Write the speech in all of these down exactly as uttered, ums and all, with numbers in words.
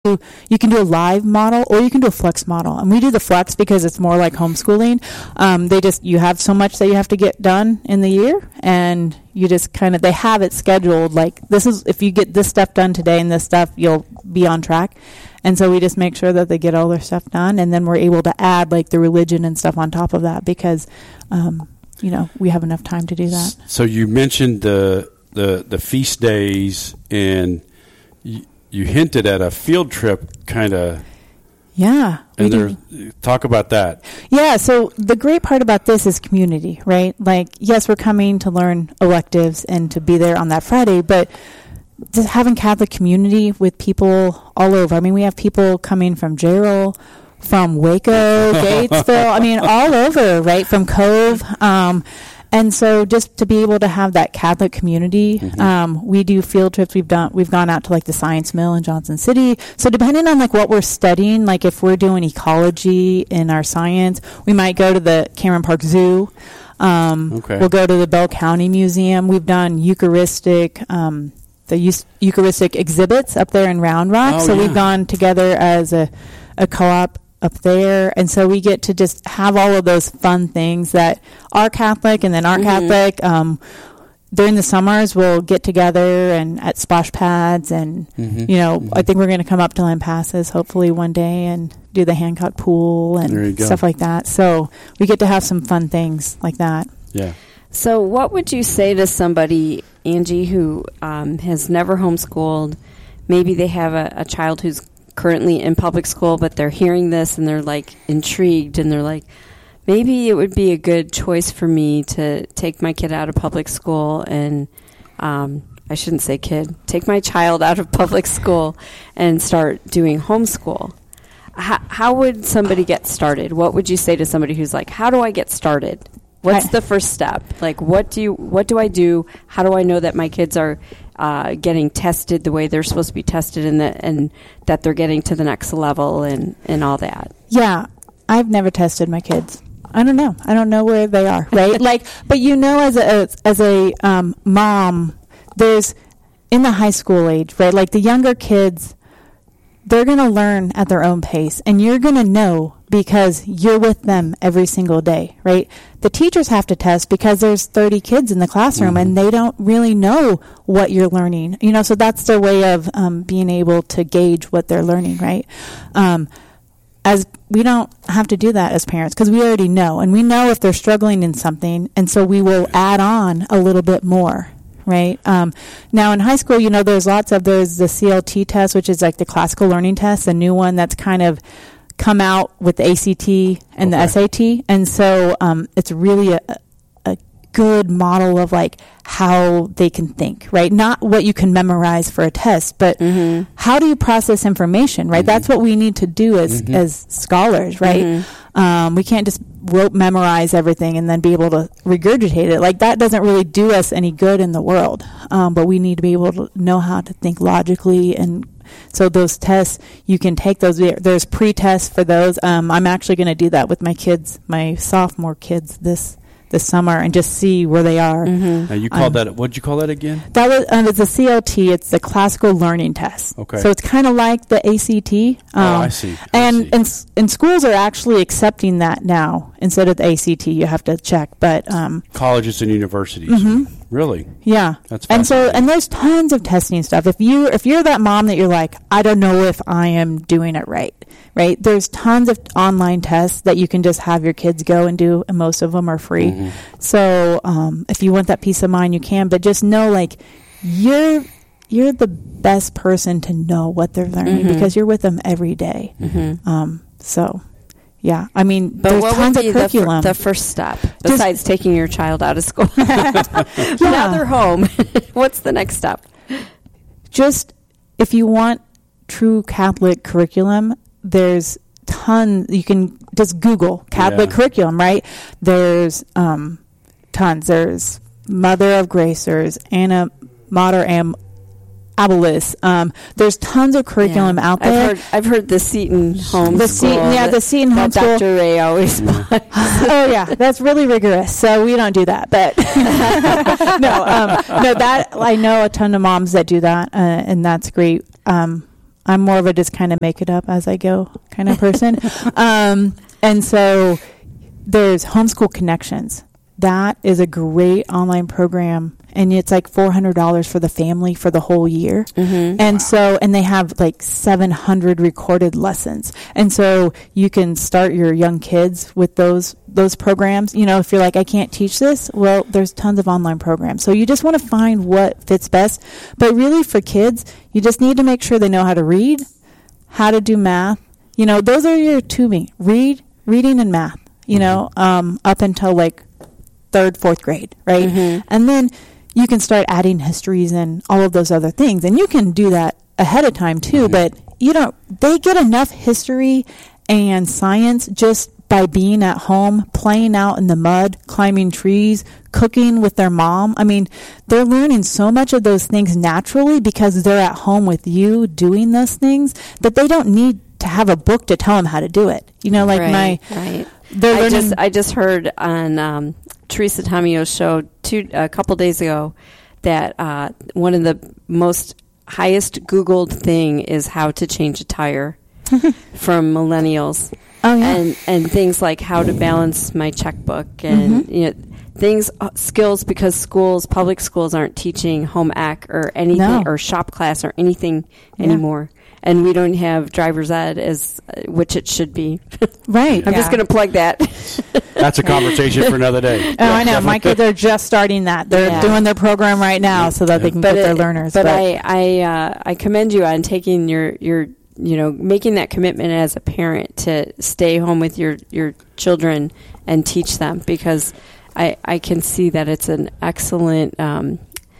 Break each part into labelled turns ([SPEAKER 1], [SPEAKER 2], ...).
[SPEAKER 1] do, you can do a live model or you can do a flex model. And we do the flex because it's more like homeschooling. Um, they just, you have so much that you have to get done in the year, and you just kind of, they have it scheduled. Like, this is, if you get this stuff done today and this stuff, you'll be on track. And so we just make sure that they get all their stuff done, and then we're able to add like the religion and stuff on top of that because, um, you know, we have enough time to do that.
[SPEAKER 2] So you mentioned the the, the feast days, and you, you hinted at a field trip kind of.
[SPEAKER 1] Yeah.
[SPEAKER 2] And there, talk about that.
[SPEAKER 1] Yeah. So the great part about this is community, right? Like, yes, we're coming to learn electives and to be there on that Friday, but just having Catholic community with people all over. I mean, we have people coming from Jarrell, from Waco, Gatesville. I mean, all over, right? From Cove. Um, and so just to be able to have that Catholic community, mm-hmm. um, we do field trips. We've done, we've gone out to like the Science Mill in Johnson City. So depending on like what we're studying, like if we're doing ecology in our science, we might go to the Cameron Park Zoo. Um, okay. We'll go to the Bell County Museum. We've done Eucharistic, um, the Eucharistic exhibits up there in Round Rock. Oh, so yeah. We've gone together as a, a co-op up there. And so we get to just have all of those fun things that are Catholic and then aren't mm-hmm. Catholic. Um, during the summers, we'll get together and at splash pads. And, mm-hmm. you know, mm-hmm. I think we're going to come up to Lampasas hopefully one day and do the Hancock Pool and stuff like that. So we get to have some fun things like that.
[SPEAKER 2] Yeah.
[SPEAKER 3] So what would you say to somebody, Angie, who um, has never homeschooled? Maybe they have a, a child who's currently in public school, but they're hearing this and they're like intrigued and they're like, maybe it would be a good choice for me to take my kid out of public school and um, I shouldn't say kid, take my child out of public school and start doing homeschool. How, how would somebody get started? What would you say to somebody who's like, how do I get started? What's the first step? Like, what do you, what do I do? How do I know that my kids are uh, getting tested the way they're supposed to be tested, and that and that they're getting to the next level, and, and all that?
[SPEAKER 1] Yeah, I've never tested my kids. I don't know. I don't know where they are, right? like, but you know, as a as a um, mom, there's in the high school age, right? Like the younger kids, they're going to learn at their own pace, and you're going to know because you're with them every single day, right? The teachers have to test because there's thirty kids in the classroom, mm-hmm. and they don't really know what you're learning, you know, so that's their way of um, being able to gauge what they're learning, right? Um, as we don't have to do that as parents because we already know, and we know if they're struggling in something, and so we will add on a little bit more. Right. Um, now in high school, you know, there's lots of, there's the C L T test, which is like the classical learning test, a new one that's kind of come out with the A C T and okay. the S A T. And so um, it's really a, a good model of like how they can think, right? Not what you can memorize for a test, but mm-hmm. how do you process information, right? Mm-hmm. That's what we need to do as, mm-hmm. as scholars, right? Mm-hmm. Um, we can't just rote memorize everything and then be able to regurgitate it. Like that doesn't really do us any good in the world. Um, but we need to be able to know how to think logically. And so those tests, you can take those. There's pre-tests for those. Um, I'm actually going to do that with my kids, my sophomore kids this this summer, and just see where they are.
[SPEAKER 2] Mm-hmm. Now you called um, that, what did you call that again?
[SPEAKER 1] That was, um, it's a C L T. It's the classical learning test.
[SPEAKER 2] Okay.
[SPEAKER 1] So it's kind of like the A C T. Um,
[SPEAKER 2] oh, I see. I
[SPEAKER 1] and,
[SPEAKER 2] see.
[SPEAKER 1] and and schools are actually accepting that now instead of the A C T. You have to check, but um,
[SPEAKER 2] colleges and universities.
[SPEAKER 1] Mm-hmm.
[SPEAKER 2] Really?
[SPEAKER 1] Yeah.
[SPEAKER 2] That's
[SPEAKER 1] and so and there's tons of testing stuff. If you if you're that mom that you're like, I don't know if I am doing it right. Right? There's tons of online tests that you can just have your kids go and do, and most of them are free. Mm-hmm. So um, if you want that peace of mind, you can. But just know, like, you're you're the best person to know what they're learning mm-hmm. because you're with them every day. Mm-hmm. Um, so, yeah. I mean,
[SPEAKER 3] but
[SPEAKER 1] there's
[SPEAKER 3] what
[SPEAKER 1] tons
[SPEAKER 3] would be
[SPEAKER 1] of curriculum.
[SPEAKER 3] The, fir- the first step, besides just taking your child out of school?
[SPEAKER 1] yeah.
[SPEAKER 3] Now they're home. What's the next step?
[SPEAKER 1] Just, if you want true Catholic curriculum, there's tons. You can just Google Catholic yeah. curriculum, right? There's um, tons. There's Mother of Grace. There's Anna Mater Am Abilis. Um, there's tons of curriculum
[SPEAKER 3] yeah.
[SPEAKER 1] out there.
[SPEAKER 3] I've heard, I've heard the Seton Homeschool.
[SPEAKER 1] The Seton, yeah, the Seton Homeschool.
[SPEAKER 3] Doctor Ray always.
[SPEAKER 1] Oh yeah, that's really rigorous. So we don't do that, but no, um, no. That I know a ton of moms that do that, uh, and that's great. Um, I'm more of a just kind of make it up as I go kind of person. um, and so there's Homeschool Connections. That is a great online program, and it's like four hundred dollars for the family for the whole year. Mm-hmm. And so, and they have like seven hundred recorded lessons. And so you can start your young kids with those, those programs. You know, if you're like, I can't teach this, well, there's tons of online programs. So you just want to find what fits best. But really for kids, you just need to make sure they know how to read, how to do math. You know, those are your two main, read, reading and math, you mm-hmm. know, um, up until like third, fourth grade, right? Mm-hmm. And then you can start adding histories and all of those other things. And you can do that ahead of time too, mm-hmm. but you don't, they get enough history and science just by being at home, playing out in the mud, climbing trees, cooking with their mom. I mean, they're learning so much of those things naturally because they're at home with you doing those things that they don't need to have a book to tell them how to do it. You know, like
[SPEAKER 3] right,
[SPEAKER 1] my,
[SPEAKER 3] right.
[SPEAKER 1] They're
[SPEAKER 3] I
[SPEAKER 1] learning.
[SPEAKER 3] just, I just heard on, um, Teresa Tomio's show two, a couple days ago that uh, one of the most highest Googled thing is how to change a tire from millennials.
[SPEAKER 1] Oh, yeah.
[SPEAKER 3] And, and things like how to balance my checkbook and, mm-hmm. you know, things, uh, skills, because schools, public schools aren't teaching home ec or anything,
[SPEAKER 1] No.
[SPEAKER 3] or shop class or anything
[SPEAKER 1] Yeah.
[SPEAKER 3] anymore. And we don't have driver's ed, as uh, which it should be.
[SPEAKER 1] Right.
[SPEAKER 3] I'm
[SPEAKER 1] yeah.
[SPEAKER 3] just going to plug that.
[SPEAKER 2] That's a conversation for another day.
[SPEAKER 1] Oh, I know. My kids are just starting that. They're
[SPEAKER 3] Yeah.
[SPEAKER 1] doing their program right now so that they can
[SPEAKER 3] but
[SPEAKER 1] get
[SPEAKER 3] it,
[SPEAKER 1] their learners.
[SPEAKER 3] But, but I, I, uh, I commend you on taking your, your, you know, making that commitment as a parent to stay home with your, your children and teach them, because I, I can see that it's an excellent um,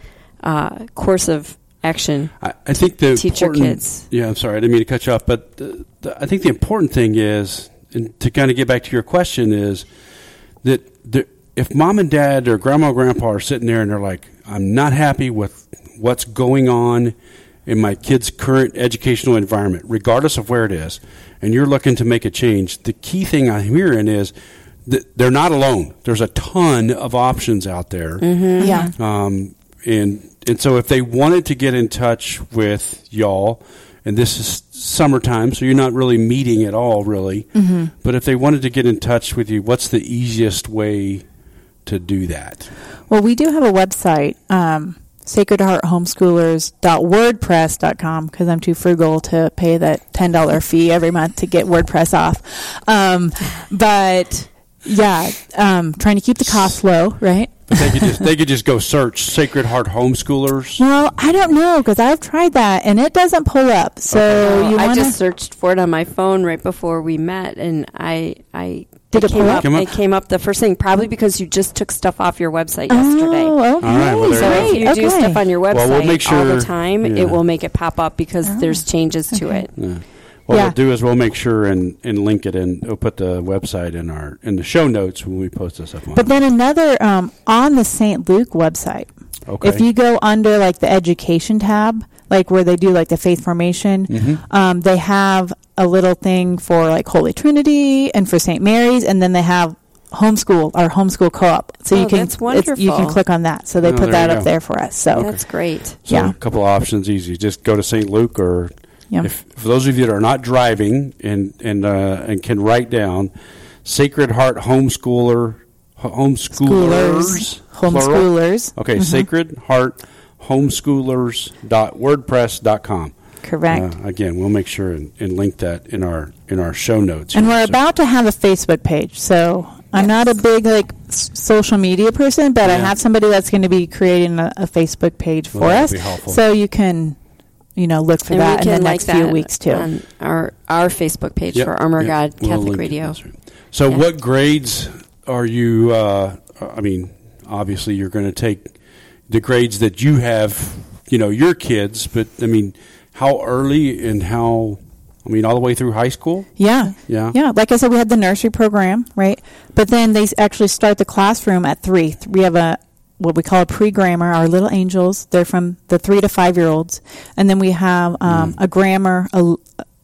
[SPEAKER 3] uh, course of action.
[SPEAKER 2] I, I think the
[SPEAKER 3] teach your
[SPEAKER 2] important-
[SPEAKER 3] kids.
[SPEAKER 2] Yeah, I'm sorry, I didn't mean to cut you off, but the, the, I think the important thing is, and to kind of get back to your question, is that the, if mom and dad or grandma or grandpa are sitting there and they're like, I'm not happy with what's going on in my kid's current educational environment, regardless of where it is, and you're looking to make a change, the key thing I'm hearing is that they're not alone. There's a ton of options out there.
[SPEAKER 1] Mm-hmm. Yeah.
[SPEAKER 2] Um, and and so if they wanted to get in touch with y'all, and this is summertime, so you're not really meeting at all, really, mm-hmm. but if they wanted to get in touch with you, what's the easiest way to do that?
[SPEAKER 1] Well, we do have a website, um, sacred heart homeschoolers dot wordpress dot com, because I'm too frugal to pay that ten dollars fee every month to get WordPress off. Um, but, yeah, um, trying to keep the costs low, right?
[SPEAKER 2] But they could just they could just go search Sacred Heart Homeschoolers.
[SPEAKER 1] Well, I don't know, because I've tried that, and it doesn't pull up. So
[SPEAKER 3] Uh,
[SPEAKER 1] you
[SPEAKER 3] I
[SPEAKER 1] wanna,
[SPEAKER 3] just searched for it on my phone right before we met, and I, I
[SPEAKER 1] Did it
[SPEAKER 3] came
[SPEAKER 1] pull
[SPEAKER 3] up,
[SPEAKER 1] up?
[SPEAKER 2] Came up?
[SPEAKER 3] It came up the first thing, probably because you just took stuff off your website yesterday.
[SPEAKER 1] Oh, okay.
[SPEAKER 2] All right, well, there
[SPEAKER 3] So
[SPEAKER 2] you
[SPEAKER 3] if
[SPEAKER 2] go.
[SPEAKER 3] you do
[SPEAKER 1] okay.
[SPEAKER 3] stuff on your website
[SPEAKER 2] Well, we'll make
[SPEAKER 3] all the
[SPEAKER 2] sure-
[SPEAKER 3] time,
[SPEAKER 2] yeah.
[SPEAKER 3] it will make it pop up because
[SPEAKER 1] Oh,
[SPEAKER 3] there's changes to
[SPEAKER 1] okay.
[SPEAKER 3] it.
[SPEAKER 2] Yeah. What
[SPEAKER 1] Yeah.
[SPEAKER 2] we'll do is we'll make sure and, and link it, and we'll put the website in our in the show notes when we post this up on.
[SPEAKER 1] But then another, um, on the Saint Luke website,
[SPEAKER 2] Okay.
[SPEAKER 1] if you go under like the education tab, like where they do like the faith formation,
[SPEAKER 2] Mhm.
[SPEAKER 1] um, they have a little thing for like Holy Trinity and for Saint Mary's, and then they have homeschool or homeschool co-op. So
[SPEAKER 3] Oh,
[SPEAKER 1] you can
[SPEAKER 3] that's
[SPEAKER 1] it's- you can
[SPEAKER 3] wonderful.
[SPEAKER 1] click on that. So they
[SPEAKER 2] Oh,
[SPEAKER 1] put
[SPEAKER 2] there
[SPEAKER 1] that
[SPEAKER 2] you
[SPEAKER 1] up
[SPEAKER 2] go.
[SPEAKER 1] there for us. So
[SPEAKER 3] That's great.
[SPEAKER 2] So
[SPEAKER 1] yeah.
[SPEAKER 2] a couple of options, easy. Just go to Saint Luke, or
[SPEAKER 1] Yeah.
[SPEAKER 2] if for those of you that are not driving and and uh, and can write down Sacred Heart Homeschooler homeschoolers
[SPEAKER 1] Schoolers.
[SPEAKER 2] plural.
[SPEAKER 1] Homeschoolers.
[SPEAKER 2] Okay,
[SPEAKER 1] Mhm.
[SPEAKER 2] Sacred Heart Homeschoolers dot wordpress dot com.
[SPEAKER 1] Correct.
[SPEAKER 2] Uh, again, we'll make sure and, and link that in our in our show notes.
[SPEAKER 1] And
[SPEAKER 2] here.
[SPEAKER 1] we're
[SPEAKER 2] So-
[SPEAKER 1] about to have a Facebook page. So I'm not a big like s- social media person, but I
[SPEAKER 2] Yeah.
[SPEAKER 1] have somebody that's going to be creating a, a Facebook page for
[SPEAKER 2] Well, that'll
[SPEAKER 1] us.
[SPEAKER 2] be helpful.
[SPEAKER 1] So you can, you know, look for
[SPEAKER 3] And
[SPEAKER 1] that
[SPEAKER 3] we
[SPEAKER 1] in
[SPEAKER 3] can
[SPEAKER 1] the
[SPEAKER 3] like
[SPEAKER 1] next
[SPEAKER 3] that
[SPEAKER 1] few weeks too.
[SPEAKER 3] on our, our Facebook page
[SPEAKER 2] Yep,
[SPEAKER 3] for Armor
[SPEAKER 2] yep.
[SPEAKER 3] God
[SPEAKER 2] We'll
[SPEAKER 3] Catholic
[SPEAKER 2] link it.
[SPEAKER 3] Radio.
[SPEAKER 2] That's right. So,
[SPEAKER 3] Yeah.
[SPEAKER 2] what grades are you? Uh, I mean, obviously, you're going to take the grades that you have, you know, your kids. But I mean, how early and how? I mean, all the way through high school.
[SPEAKER 1] Yeah.
[SPEAKER 2] Yeah.
[SPEAKER 1] Yeah. Like I said, we had the nursery program, right? But then they s- actually start the classroom at three. We have a, what we call a pre-grammar, our little angels. They're from the three to five year olds. And then we have um,
[SPEAKER 2] Mm.
[SPEAKER 1] a grammar, a,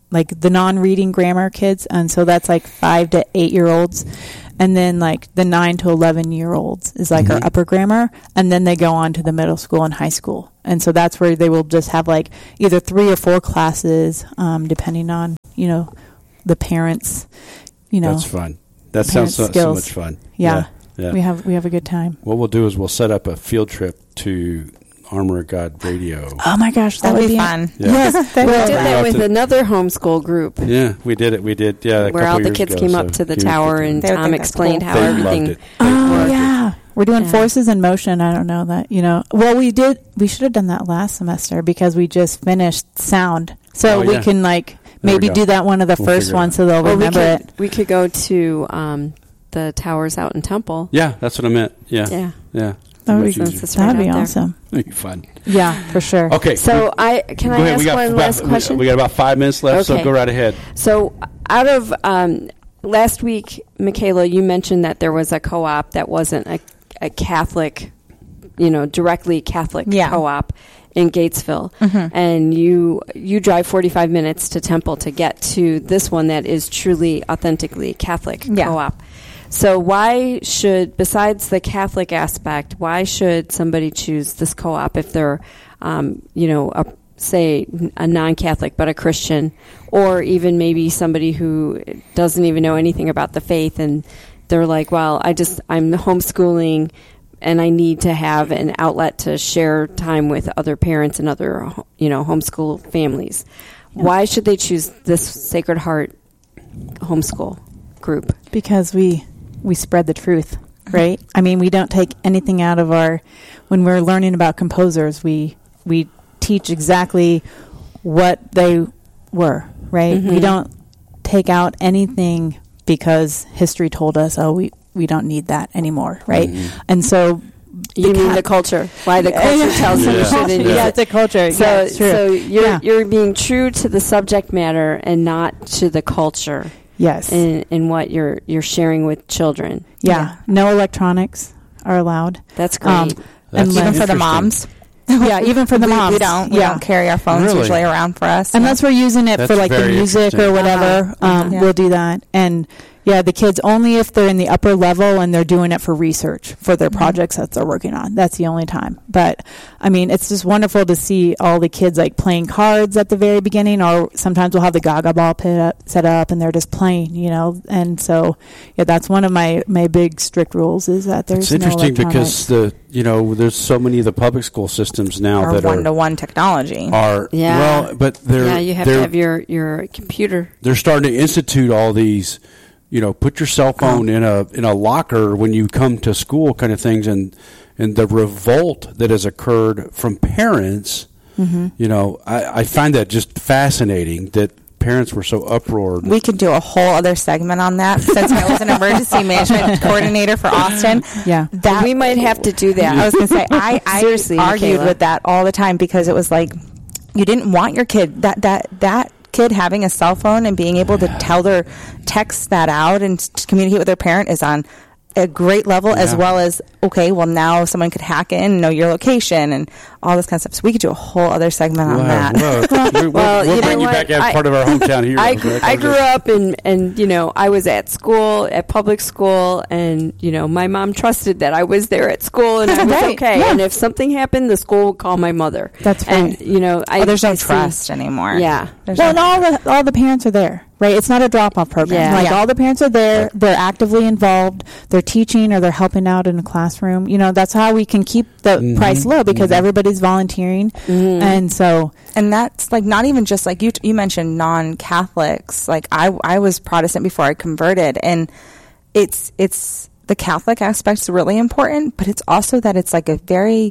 [SPEAKER 1] like the non-reading grammar kids, and so that's like five to eight year olds, and then like the nine to eleven year olds is like
[SPEAKER 2] Mm-hmm.
[SPEAKER 1] our upper grammar, and then they go on to the middle school and high school, and so that's where they will just have like either three or four classes, um, depending on you know the parents, you know.
[SPEAKER 2] That's fun. That sounds so, so
[SPEAKER 1] skills.
[SPEAKER 2] much fun.
[SPEAKER 1] Yeah.
[SPEAKER 2] yeah, yeah.
[SPEAKER 1] We have we have a good time.
[SPEAKER 2] What we'll do is we'll set up a field trip to Armor of God Radio.
[SPEAKER 1] Oh my gosh, that,
[SPEAKER 4] That would
[SPEAKER 1] would
[SPEAKER 4] be
[SPEAKER 1] be
[SPEAKER 4] fun.
[SPEAKER 2] Yeah.
[SPEAKER 1] Yes, that
[SPEAKER 3] We
[SPEAKER 1] would
[SPEAKER 3] did
[SPEAKER 2] Yeah.
[SPEAKER 3] that with
[SPEAKER 2] To-
[SPEAKER 3] another homeschool group
[SPEAKER 2] Yeah, we did it. We did. Yeah, a
[SPEAKER 3] where
[SPEAKER 2] couple
[SPEAKER 3] all the
[SPEAKER 2] years
[SPEAKER 3] kids
[SPEAKER 2] ago,
[SPEAKER 3] came
[SPEAKER 2] so
[SPEAKER 3] up to the
[SPEAKER 2] huge
[SPEAKER 3] tower
[SPEAKER 2] difference.
[SPEAKER 3] and
[SPEAKER 4] They would
[SPEAKER 3] Tom
[SPEAKER 4] think that's
[SPEAKER 3] explained
[SPEAKER 4] cool.
[SPEAKER 3] how
[SPEAKER 2] They
[SPEAKER 3] everything
[SPEAKER 2] loved it.
[SPEAKER 1] Oh
[SPEAKER 3] worked.
[SPEAKER 1] yeah, we're doing
[SPEAKER 3] Yeah.
[SPEAKER 1] forces in motion. I don't know that you know. Well, we did. We should have done that last semester because we just finished sound, so
[SPEAKER 2] Oh,
[SPEAKER 1] we
[SPEAKER 2] yeah.
[SPEAKER 1] can like
[SPEAKER 2] There we
[SPEAKER 1] maybe
[SPEAKER 2] go.
[SPEAKER 1] do that one of the
[SPEAKER 2] We'll
[SPEAKER 1] first
[SPEAKER 2] figure it
[SPEAKER 1] ones
[SPEAKER 2] out.
[SPEAKER 1] so they'll
[SPEAKER 3] Well, we
[SPEAKER 1] remember
[SPEAKER 3] could,
[SPEAKER 1] it.
[SPEAKER 3] we could go to um, the towers out in Temple.
[SPEAKER 2] Yeah, that's what I meant. Yeah, yeah.
[SPEAKER 3] Yeah.
[SPEAKER 1] That would
[SPEAKER 2] Much
[SPEAKER 1] be,
[SPEAKER 2] easier.
[SPEAKER 3] It's
[SPEAKER 1] that'd
[SPEAKER 3] right
[SPEAKER 1] be
[SPEAKER 3] out there.
[SPEAKER 1] awesome.
[SPEAKER 2] That'd be fun.
[SPEAKER 1] Yeah, for sure.
[SPEAKER 2] Okay,
[SPEAKER 3] So I can
[SPEAKER 2] go
[SPEAKER 3] I
[SPEAKER 2] ahead.
[SPEAKER 3] ask
[SPEAKER 2] We got
[SPEAKER 3] one
[SPEAKER 2] about,
[SPEAKER 3] last
[SPEAKER 2] we-
[SPEAKER 3] question?
[SPEAKER 2] We got about five minutes left, so
[SPEAKER 3] Okay.
[SPEAKER 2] go right ahead.
[SPEAKER 3] So, out of um, last week, Michaela, you mentioned that there was a co-op that wasn't a, a Catholic, you know, directly Catholic
[SPEAKER 4] Yeah.
[SPEAKER 3] co-op in Gatesville,
[SPEAKER 4] Mhm.
[SPEAKER 3] and you you drive forty-five minutes to Temple to get to this one that is truly, authentically Catholic
[SPEAKER 4] Yeah.
[SPEAKER 3] co-op. So, why should, besides the Catholic aspect, why should somebody choose this co-op if they're, um, you know, a say a non-Catholic but a Christian, or even maybe somebody who doesn't even know anything about the faith and they're like, well, I just I'm homeschooling and I need to have an outlet to share time with other parents and other, you know, homeschool families. Why should they choose this Sacred Heart homeschool group?
[SPEAKER 1] Because we we spread the truth, right? I mean, we don't take anything out of our when we're learning about composers. We we teach exactly what they were, right?
[SPEAKER 3] Mhm.
[SPEAKER 1] We don't take out anything because history told us, oh, we we don't need that anymore, right?
[SPEAKER 2] Mhm.
[SPEAKER 1] And so
[SPEAKER 3] You mean
[SPEAKER 1] cat-
[SPEAKER 3] the culture? Why the culture tells you you
[SPEAKER 2] Yeah.
[SPEAKER 3] shouldn't use
[SPEAKER 1] yeah,
[SPEAKER 3] it?
[SPEAKER 1] it's a culture.
[SPEAKER 3] So,
[SPEAKER 1] yeah, it's true.
[SPEAKER 3] so you're
[SPEAKER 1] Yeah.
[SPEAKER 3] you're being true to the subject matter and not to the culture
[SPEAKER 1] yes,
[SPEAKER 3] in, in what you're you're sharing with children.
[SPEAKER 1] yeah.
[SPEAKER 4] Yeah.
[SPEAKER 1] No electronics are allowed.
[SPEAKER 3] That's great.
[SPEAKER 1] Um,
[SPEAKER 2] That's
[SPEAKER 1] Unless-
[SPEAKER 4] Even for the
[SPEAKER 2] interesting.
[SPEAKER 4] moms.
[SPEAKER 1] Yeah, even for the
[SPEAKER 4] we,
[SPEAKER 1] moms.
[SPEAKER 4] We don't. We
[SPEAKER 1] yeah.
[SPEAKER 4] don't carry our phones
[SPEAKER 2] Really?
[SPEAKER 4] usually around for us.
[SPEAKER 1] Unless we're using it
[SPEAKER 2] That's
[SPEAKER 1] for like the
[SPEAKER 2] very
[SPEAKER 1] music or
[SPEAKER 2] interesting.
[SPEAKER 1] whatever,
[SPEAKER 4] Uh-huh.
[SPEAKER 1] um,
[SPEAKER 4] Yeah.
[SPEAKER 1] we'll do that. And yeah, the kids only if they're in the upper level and they're doing it for research for their
[SPEAKER 4] Mhm.
[SPEAKER 1] projects that they're working on. That's the only time. But I mean, it's just wonderful to see all the kids like playing cards at the very beginning, or sometimes we'll have the Gaga ball pit up, set up and they're just playing, you know. And so yeah, that's one of my my big strict rules is that there's
[SPEAKER 2] It's interesting
[SPEAKER 1] no
[SPEAKER 2] because the you know there's so many of the public school systems now
[SPEAKER 4] or
[SPEAKER 2] that
[SPEAKER 4] one to
[SPEAKER 2] are
[SPEAKER 4] one technology.
[SPEAKER 2] are
[SPEAKER 3] Yeah.
[SPEAKER 2] well, but they're
[SPEAKER 3] yeah, you have to
[SPEAKER 2] they're
[SPEAKER 3] have your, your computer.
[SPEAKER 2] they're starting to institute all these, you know, put your cell phone in a in a locker when you come to school kind of things, and and the revolt that has occurred from parents,
[SPEAKER 1] Mhm.
[SPEAKER 2] you know, I, I find that just fascinating that parents were so uproared.
[SPEAKER 4] We could do a whole other segment on that since I was an emergency management coordinator for Austin.
[SPEAKER 1] Yeah.
[SPEAKER 4] That
[SPEAKER 3] We might have to do that.
[SPEAKER 4] I was going to say, I, I
[SPEAKER 3] Seriously,
[SPEAKER 4] argued
[SPEAKER 3] Michaela.
[SPEAKER 4] with that all the time because it was like, you didn't want your kid, that, that, that kid having a cell phone and being able to tell their, text that out and to communicate with their parent is on a great level, as
[SPEAKER 2] Yeah.
[SPEAKER 4] well as, okay, well, now someone could hack in, know your location and all this kind of stuff. So we could do a whole other segment on
[SPEAKER 2] Wow,
[SPEAKER 4] that.
[SPEAKER 2] well, we'll,
[SPEAKER 3] Well,
[SPEAKER 2] we'll
[SPEAKER 3] you
[SPEAKER 2] bring
[SPEAKER 3] know
[SPEAKER 2] you
[SPEAKER 3] what?
[SPEAKER 2] back as
[SPEAKER 3] I-
[SPEAKER 2] part of our hometown heroes.
[SPEAKER 3] I grew,
[SPEAKER 2] right?
[SPEAKER 3] I grew up and, and, you know, I was at school, at public school, and, you know, my mom trusted that I was there at school and I was
[SPEAKER 1] Right,
[SPEAKER 3] okay.
[SPEAKER 1] yeah.
[SPEAKER 3] And if something happened, the school would call my mother.
[SPEAKER 1] That's
[SPEAKER 3] And,
[SPEAKER 1] right.
[SPEAKER 3] you know, I,
[SPEAKER 4] Oh, there's
[SPEAKER 3] I
[SPEAKER 4] no
[SPEAKER 3] see-
[SPEAKER 4] trust anymore.
[SPEAKER 3] Yeah.
[SPEAKER 4] There's
[SPEAKER 1] Well, and
[SPEAKER 4] no-
[SPEAKER 1] all the all the parents are there, right? It's not a drop off program.
[SPEAKER 3] Yeah.
[SPEAKER 1] Like
[SPEAKER 4] Yeah.
[SPEAKER 1] all the parents are there. They're actively involved. They're teaching or they're helping out in a classroom. You know, that's how we can keep the
[SPEAKER 2] Mhm.
[SPEAKER 1] price low because
[SPEAKER 2] Mhm.
[SPEAKER 1] everybody's volunteering,
[SPEAKER 3] Mhm.
[SPEAKER 1] and so
[SPEAKER 4] And that's like not even just like you. You mentioned non-Catholics. Like I, I was Protestant before I converted, and it's it's the Catholic aspect is really important, but it's also that it's like a very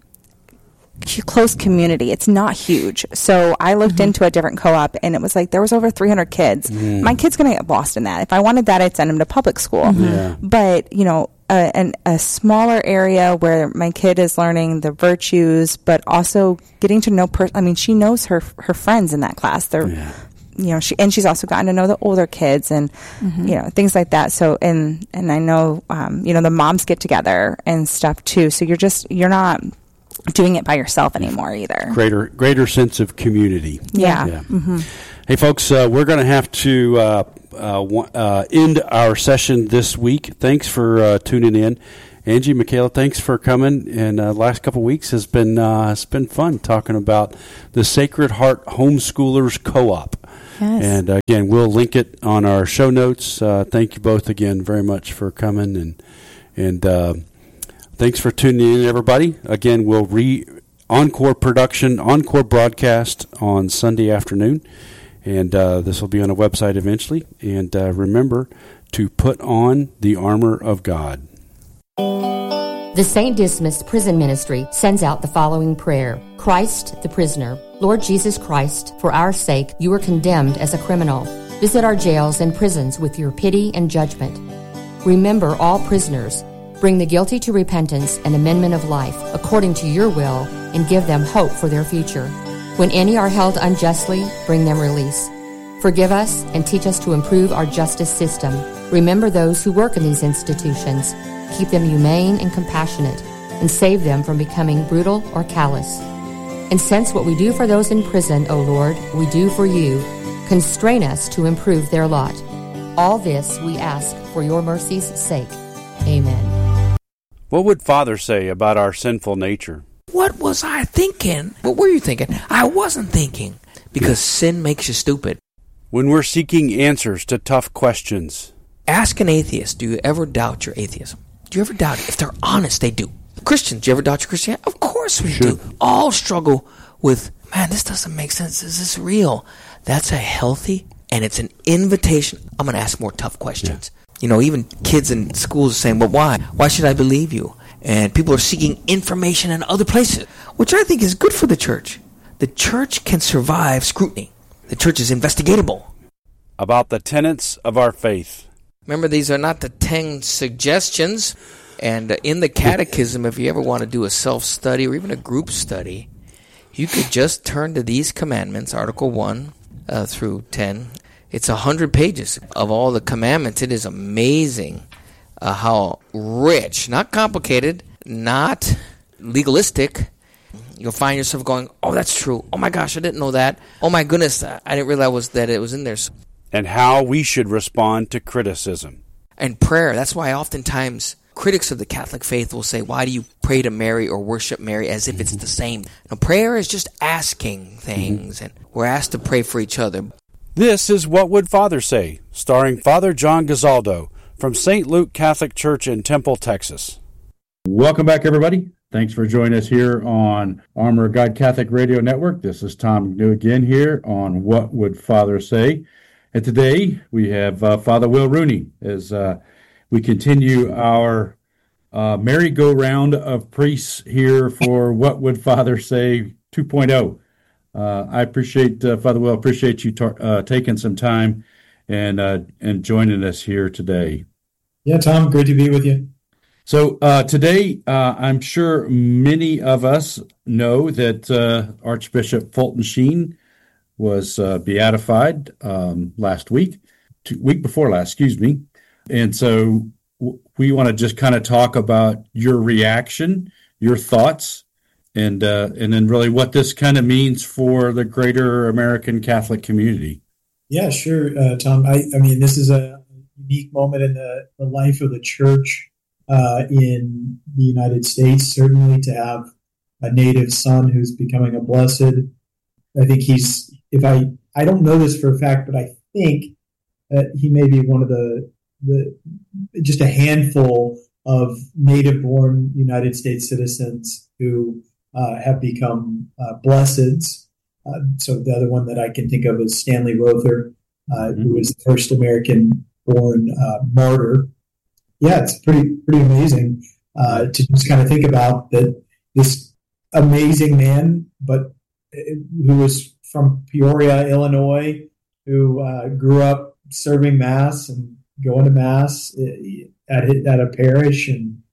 [SPEAKER 4] c- close community. It's not huge. So I looked into a different co-op, and it was like there was over three hundred kids.
[SPEAKER 2] Mm.
[SPEAKER 4] My kid's gonna get lost in that. If I wanted that, I'd send him to public school.
[SPEAKER 2] Yeah.
[SPEAKER 4] But you know, a, an, a smaller area where my kid is learning the virtues, but also getting to know. Per- I mean, she knows her her friends in that class. They're,
[SPEAKER 2] Yeah.
[SPEAKER 4] you know, she and she's also gotten to know the older kids and you know things like that. So and and I know, um, you know, the moms get together and stuff too. So you're just you're not doing it by yourself anymore either.
[SPEAKER 2] Greater greater sense of community.
[SPEAKER 4] Yeah.
[SPEAKER 2] Yeah.
[SPEAKER 1] mhm.
[SPEAKER 2] Hey, folks, uh, we're going to have to uh, uh, uh, end our session this week. Thanks for uh, tuning in. Angie, Michaela, thanks for coming. And uh, the last couple of weeks has been uh, it's been fun talking about the Sacred Heart Homeschoolers Co-op.
[SPEAKER 1] Yes.
[SPEAKER 2] And uh, again, we'll link it on our show notes. Uh, thank you both again very much for coming, and and uh, thanks for tuning in, everybody. Again, we'll re encore production, encore broadcast on Sunday afternoon. And uh, this will be on a website eventually. And uh, remember to put on the armor of God.
[SPEAKER 5] The Saint Dismas Prison Ministry sends out the following prayer. Christ, the prisoner. Lord Jesus Christ, for our sake, you are condemned as a criminal. Visit our jails and prisons with your pity and judgment. Remember all prisoners. Bring the guilty to repentance and amendment of life according to your will, and give them hope for their future. When any are held unjustly, bring them release. Forgive us and teach us to improve our justice system. Remember those who work in these institutions. Keep them humane and compassionate, and save them from becoming brutal or callous. And since what we do for those in prison, O Lord, we do for you, constrain us to improve their lot. All this we ask for your mercy's sake. Amen.
[SPEAKER 2] What would Father say about our sinful nature?
[SPEAKER 6] What was I thinking? What were you thinking? I wasn't thinking. Because sin makes you stupid.
[SPEAKER 2] When we're seeking answers to tough questions.
[SPEAKER 6] Ask an atheist, do you ever doubt your atheism? Do you ever doubt it? If they're honest, they do. Christians, do you ever doubt your Christianity? Of course we
[SPEAKER 2] sure.
[SPEAKER 6] do. All struggle with, man, this doesn't make sense. Is this real? That's a healthy, and it's an invitation. I'm going to ask more tough questions. Yeah. You know, even kids in schools are saying, well, why? Why should I believe you? And people are seeking information in other places, which I think is good for the church. The church can survive scrutiny. The church is investigatable.
[SPEAKER 2] About the tenets of our faith.
[SPEAKER 6] Remember, these are not the ten suggestions. And uh, in the catechism, if you ever want to do a self-study or even a group study, you could just turn to these commandments, Article one uh, through ten. It's one hundred pages of all the commandments. It is amazing uh, how rich, not complicated, not legalistic. You'll find yourself going, oh, that's true. Oh, my gosh, I didn't know that. Oh, my goodness, I didn't realize that it was in there.
[SPEAKER 2] And how we should respond to criticism.
[SPEAKER 6] And prayer. That's why oftentimes critics of the Catholic faith will say, why do you pray to Mary or worship Mary as if it's the same? Now, prayer is just asking things, mm-hmm. and we're asked to pray for each other.
[SPEAKER 2] This is What Would Father Say, starring Father John Gazaldo from Saint Luke Catholic Church in Temple, Texas.
[SPEAKER 7] Welcome back, everybody. Thanks for joining us here on Armor of God Catholic Radio Network. This is Tom New again here on What Would Father Say. And today we have uh, Father Will Rooney as uh, we continue our uh, merry-go-round of priests here for What Would Father Say two point oh. Uh, I appreciate, uh, Father Will, appreciate you tar- uh, taking some time and uh, and joining us here today.
[SPEAKER 8] Yeah, Tom, great to be with you.
[SPEAKER 7] So uh, today, uh, I'm sure many of us know that uh, Archbishop Fulton Sheen was uh, beatified um, last week, two, week before last, excuse me. And so w- we want to just kind of talk about your reaction, your thoughts, and uh, and then really what this kind of means for the greater American Catholic community.
[SPEAKER 8] Yeah, sure, uh, Tom. I, I mean, this is a unique moment in the, the life of the church uh, in the United States, certainly to have a native son who's becoming a blessed. I think he's, if I, I don't know this for a fact, but I think that he may be one of the, the just a handful of native-born United States citizens who uh, have become uh, blesseds. Uh, so the other one that I can think of is Stanley Rother, uh, mm-hmm. who was the first American-born uh, martyr. Yeah, it's pretty pretty amazing uh, to just kind of think about that this amazing man, but who was from Peoria, Illinois, who uh, grew up serving Mass and going to Mass at at a parish, and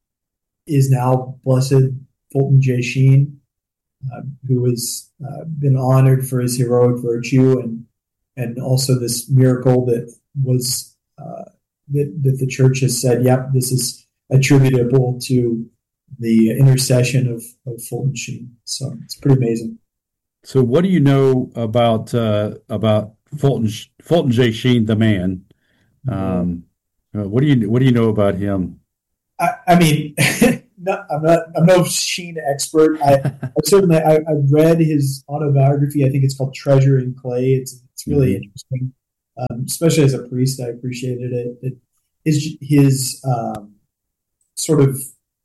[SPEAKER 8] is now Blessed Fulton J. Sheen, uh, who has uh, been honored for his heroic virtue and and also this miracle that was uh, that, that the Church has said, yep, this is attributable to the intercession of, of Fulton Sheen. So it's pretty amazing.
[SPEAKER 7] So what do you know about uh, about Fulton Fulton J. Sheen, the man. Um, uh, what do you what do you know about him?
[SPEAKER 8] I, I mean, not, I'm not I'm no Sheen expert. I, I certainly I, I read his autobiography. I think it's called Treasure in Clay. It's it's really mm-hmm. interesting, um, especially as a priest. I appreciated it. it his his um, sort of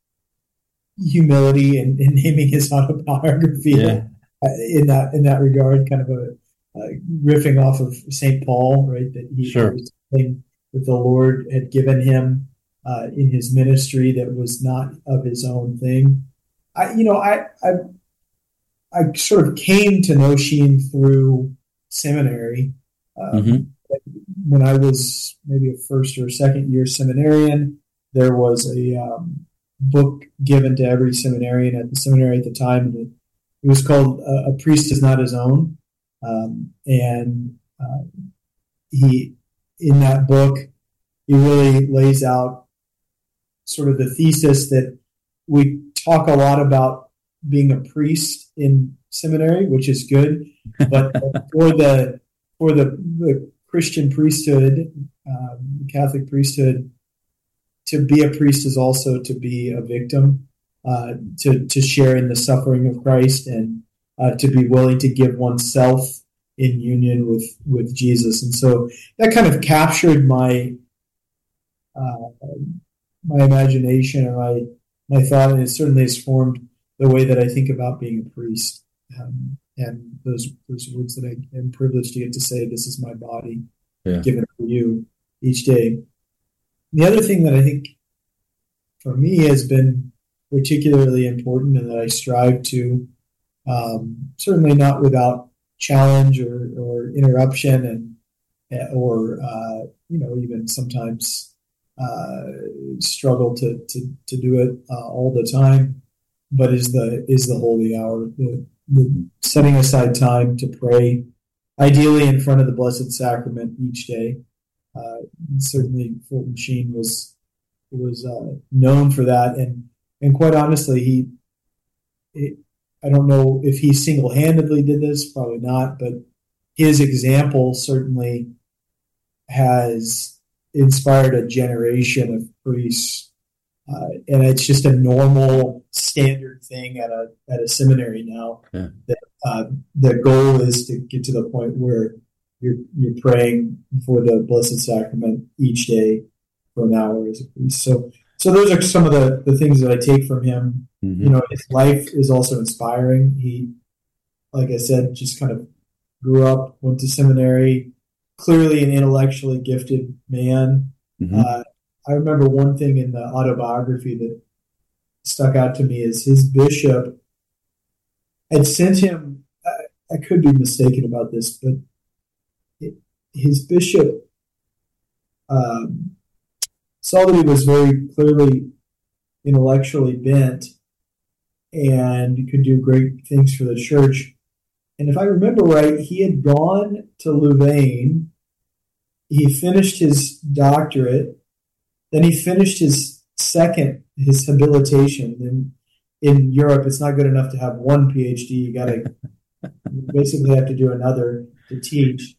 [SPEAKER 8] humility in, in naming his autobiography
[SPEAKER 7] yeah.
[SPEAKER 8] in that in that regard, kind of a uh, riffing off of Saint Paul, right? That he
[SPEAKER 7] sure.
[SPEAKER 8] was something that the Lord had given him uh, in his ministry that was not of his own thing. I, you know, I, I, I sort of came to know Sheen through seminary. Um,
[SPEAKER 7] mm-hmm.
[SPEAKER 8] When I was maybe a first or second year seminarian, there was a um, book given to every seminarian at the seminary at the time, and it, it was called uh, "A Priest Is Not His Own," um, and uh, he, in that book, he really lays out sort of the thesis that we talk a lot about being a priest in seminary, which is good, but for the for the, the Christian priesthood, um, Catholic priesthood, to be a priest is also to be a victim, uh, to to share in the suffering of Christ, and uh, to be willing to give oneself in union with with Jesus. And so that kind of captured my uh, my imagination and my my thought, and it certainly has formed the way that I think about being a priest. Um, and those those words that I am privileged to get to say, "This is my body, yeah. given for you," each day. The other thing that I think for me has been particularly important, and that I strive to, um, certainly not without challenge or, or interruption, and or uh, you know, even sometimes uh, struggle to, to, to do it uh, all the time, but is the is the holy hour, the, the setting aside time to pray, ideally in front of the Blessed Sacrament each day. Uh, certainly, Fulton Sheen was was uh, known for that, and and quite honestly, he, it, I don't know if he single-handedly did this, probably not, but his example certainly has inspired a generation of priests, uh, and it's just a normal, standard thing at a at a seminary now.
[SPEAKER 7] Yeah.
[SPEAKER 8] That uh, the goal is to get to the point where You're, you're praying for the Blessed Sacrament each day for an hour as a priest. So, so those are some of the, the things that I take from him. Mm-hmm. You know, his life is also inspiring. He, like I said, just kind of grew up, went to seminary, clearly an intellectually gifted man. Mm-hmm. Uh, I remember one thing in the autobiography that stuck out to me is his bishop had sent him, I, I could be mistaken about this, but his bishop um, saw that he was very clearly intellectually bent and could do great things for the church. And if I remember right, he had gone to Louvain. He finished his doctorate. Then he finished his second, his habilitation. And in Europe, it's not good enough to have one PhD. You got to basically have to do another to teach.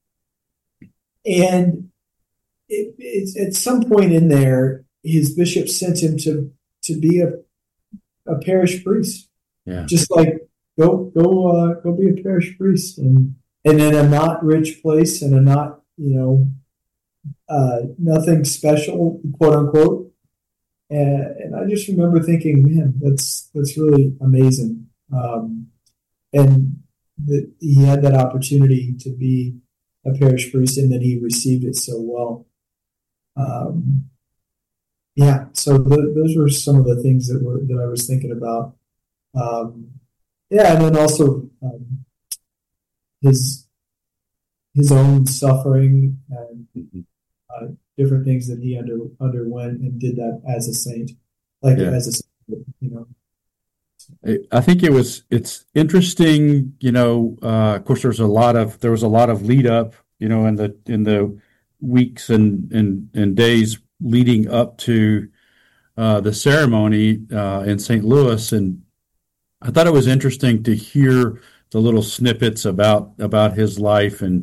[SPEAKER 8] And it, it's at some point in there, his bishop sent him to, to be a a parish priest.
[SPEAKER 7] Yeah.
[SPEAKER 8] Just like go go uh, go be a parish priest, and and in a not rich place, and a not you know uh, nothing special, quote unquote. And, and I just remember thinking, man, that's that's really amazing. Um, and that he had that opportunity to be a parish priest, and then he received it so well. Um, yeah, so th- those were some of the things that were that I was thinking about. Um, yeah, and then also um, his his own suffering and uh, different things that he under underwent and did that as a saint, like yeah. as a saint, you know.
[SPEAKER 7] I think it was. It's interesting, you know. Uh, of course, there's a lot of there was a lot of lead up, you know, in the in the weeks and and, and days leading up to uh, the ceremony uh, in Saint Louis, and I thought it was interesting to hear the little snippets about about his life, and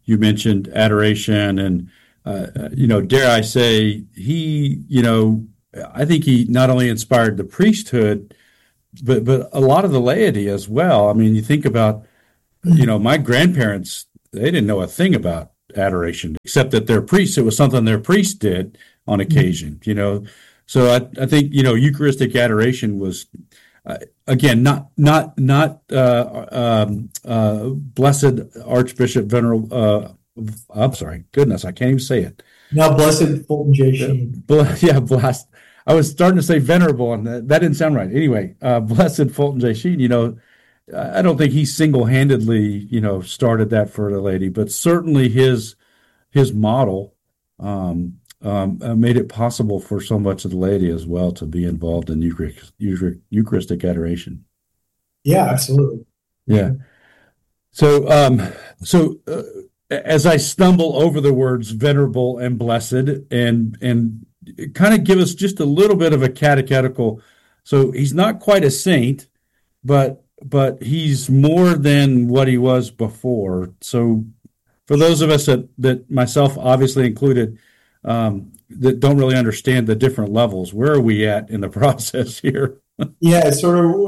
[SPEAKER 7] you mentioned adoration, and uh, you know, dare I say, he, you know, I think he not only inspired the priesthood, but but a lot of the laity as well. I mean, you think about, you know, my grandparents, they didn't know a thing about adoration except that their priests, it was something their priest did on occasion, you know. So I, I think, you know, Eucharistic adoration was, uh, again, not not not uh, um, uh, Blessed Archbishop Venerable. Uh, I'm sorry, goodness, I can't even say it.
[SPEAKER 8] Now, Blessed Fulton J. Sheen.
[SPEAKER 7] Yeah, blessed. I was starting to say venerable, and that, that didn't sound right. Anyway, uh, Blessed Fulton J. Sheen, you know, I don't think he single-handedly, you know, started that for the lady, but certainly his his model um, um, uh, made it possible for so much of the laity as well to be involved in Eucharist, Eucharistic adoration.
[SPEAKER 8] Yeah, absolutely.
[SPEAKER 7] Yeah. So, um, so uh, as I stumble over the words venerable and blessed, and and kind of give us just a little bit of a catechetical. So he's not quite a saint, but but he's more than what he was before. So for those of us that, that myself obviously included, um, that don't really understand the different levels, where are we at in the process here?
[SPEAKER 8] Yeah, sort of.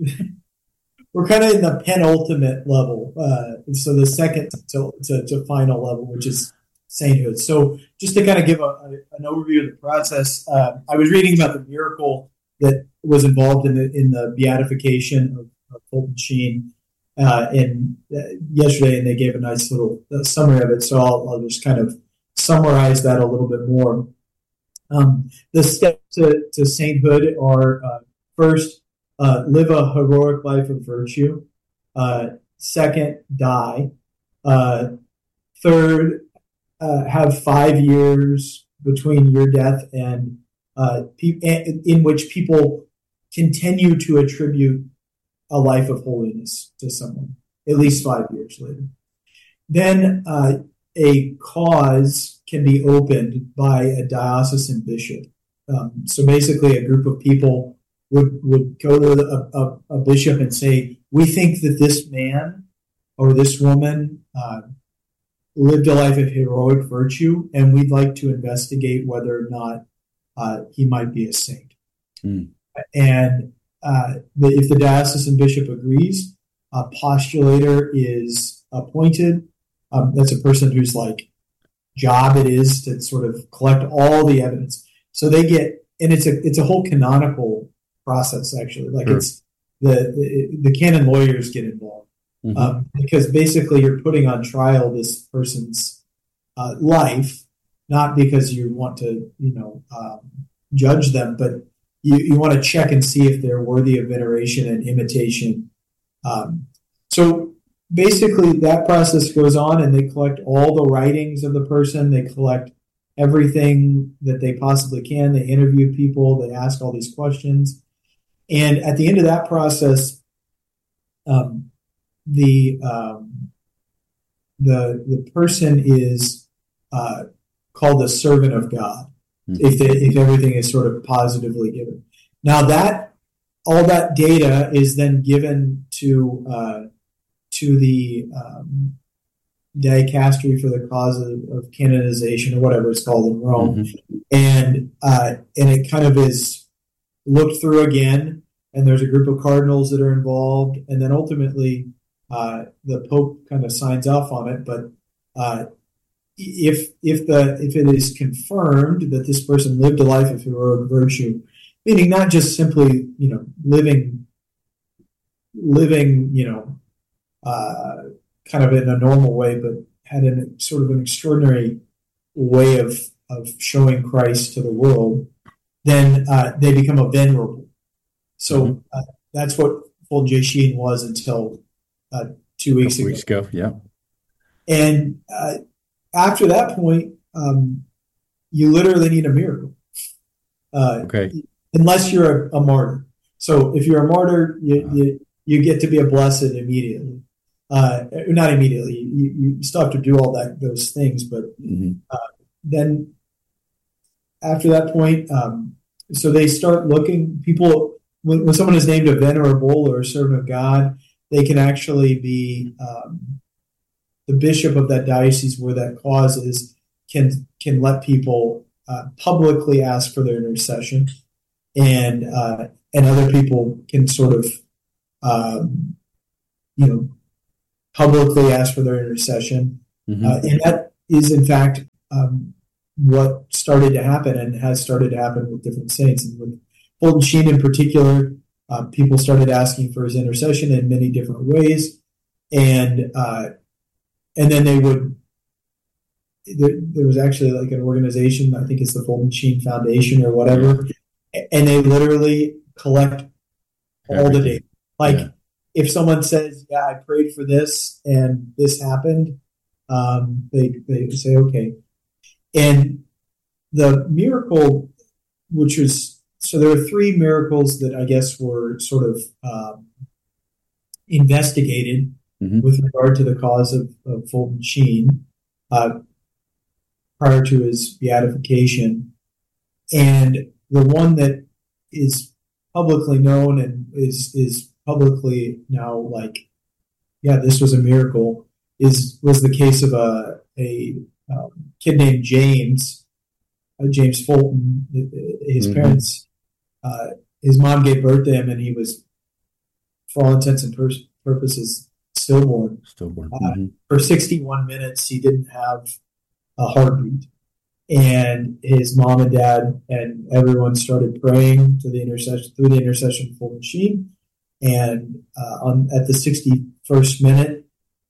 [SPEAKER 8] We're kind of in the penultimate level. Uh, so the second to, to, to final level, which is sainthood. So just to kind of give a, a, an overview of the process, uh, I was reading about the miracle that was involved in the in the beatification of, of Fulton Sheen uh, in uh, yesterday, and they gave a nice little uh, summary of it. So I'll, I'll just kind of summarize that a little bit more. Um, the steps to, to sainthood are uh, first, uh, live a heroic life of virtue. Uh, second, die. Uh, third, uh, have five years between your death and uh, pe- in which people continue to attribute a life of holiness to someone, at least five years later. Then uh, a cause can be opened by a diocesan bishop. Um, so basically a group of people would, would go to a, a, a bishop and say, we think that this man or this woman uh, lived a life of heroic virtue, and we'd like to investigate whether or not uh, he might be a saint. Mm. And uh, the, if the diocesan bishop agrees, a postulator is appointed. Um, that's a person whose like job it is to sort of collect all the evidence. So they get, and it's a it's a whole canonical process actually. Like sure. it's the, the the canon lawyers get involved mm-hmm. um, because basically you're putting on trial this person's uh, life, not because you want to you know um, judge them, but you, you want to check and see if they're worthy of veneration and imitation. Um, so. Basically, that process goes on, and they collect all the writings of the person. They collect everything that they possibly can. They interview people. They ask all these questions. And at the end of that process, um, the um, the the person is uh, called the servant of God, mm-hmm. if they, if everything is sort of positively given. Now that all that data is then given to uh, to the um, dicastery for the cause of, of canonization or whatever it's called in Rome, mm-hmm. and uh, and it kind of is looked through again, and there's a group of cardinals that are involved, and then ultimately uh, the Pope kind of signs off on it. But uh, if if the if it is confirmed that this person lived a life of heroic virtue, meaning not just simply you know living living you know. Uh, kind of in a normal way, but had an sort of an extraordinary way of of showing Christ to the world, then uh, they become a venerable. So mm-hmm. uh, that's what Fulton J. Sheen was until uh, two weeks ago.
[SPEAKER 7] weeks ago. Yeah.
[SPEAKER 8] And uh, after that point, um, you literally need a miracle. Uh, okay. Unless you're a, a martyr. So if you're a martyr, you, uh-huh. you you get to be a blessed immediately. Uh, not immediately. You, you still have to do all that those things, but mm-hmm. uh, then after that point, um, so they start looking. People, when, when someone is named a venerable or a servant of God, they can actually be um, the bishop of that diocese where that cause is can can let people uh, publicly ask for their intercession, and uh, and other people can sort of um, you know publicly ask for their intercession, mm-hmm. uh, and that is in fact um, what started to happen and has started to happen with different saints, and with Fulton Sheen in particular. Uh, people started asking for his intercession in many different ways, and uh, and then they would. There, there was actually like an organization, I think it's the Fulton Sheen Foundation or whatever, and they literally collect all the data. Like yeah. if someone says, "Yeah, I prayed for this and this happened," um, they they say, "Okay," and the miracle, which was. So there were three miracles that I guess were sort of um, investigated mm-hmm. with regard to the cause of, of Fulton Sheen uh, prior to his beatification. And the one that is publicly known and is is publicly now like, yeah, this was a miracle, is was the case of a, a um, kid named James, uh, James Fulton. His mm-hmm. parents... Uh, his mom gave birth to him, and he was, for all intents and pur- purposes, stillborn.
[SPEAKER 7] Stillborn.
[SPEAKER 8] Uh,
[SPEAKER 7] mm-hmm.
[SPEAKER 8] For sixty-one minutes, he didn't have a heartbeat, and his mom and dad and everyone started praying to the intercession through the intercession of Fulton Sheen, and uh, on at the sixty-first minute,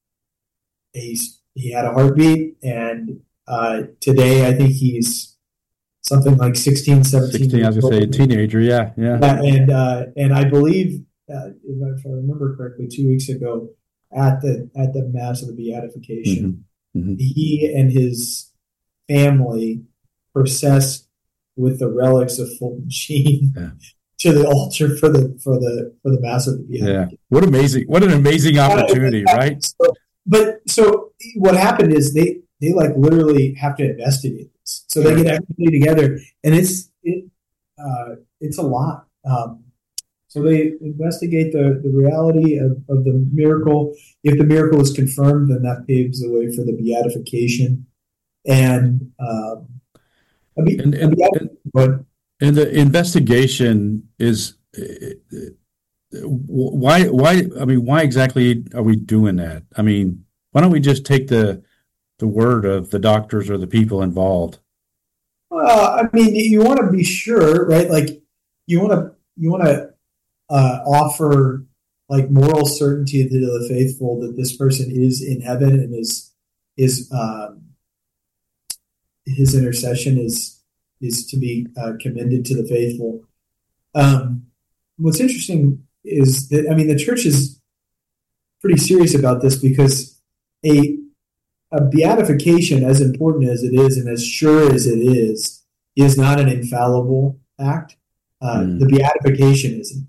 [SPEAKER 8] he he had a heartbeat, and uh, today I think he's. Something like sixteen, seventeen.
[SPEAKER 7] sixteen, I was going to say a teenager, yeah, yeah.
[SPEAKER 8] yeah and uh, and I believe, uh, if I remember correctly, two weeks ago at the at the Mass of the Beatification, mm-hmm. Mm-hmm. he and his family processed with the relics of Fulton Sheen yeah. to the altar for the for the for the Mass of the Beatification.
[SPEAKER 7] Yeah, what amazing! What an amazing opportunity, uh, right?
[SPEAKER 8] So, but so what happened is they they like literally have to investigate. So they get everybody together, and it's it uh, it's a lot. Um, so they investigate the, the reality of, of the miracle. If the miracle is confirmed, then that paves the way for the beatification. And um, I mean,
[SPEAKER 7] and, and, and, but, and the investigation is uh, why why I mean why exactly are we doing that? I mean, why don't we just take the the word of the doctors or the people involved?
[SPEAKER 8] Well, I mean, you want to be sure, right? Like, you want to you want to uh, offer like moral certainty to the faithful that this person is in heaven and is is um, his intercession is is to be uh, commended to the faithful. Um, what's interesting is that I mean, the church is pretty serious about this because a A beatification, as important as it is and as sure as it is, is not an infallible act. Uh, mm. The beatification isn't.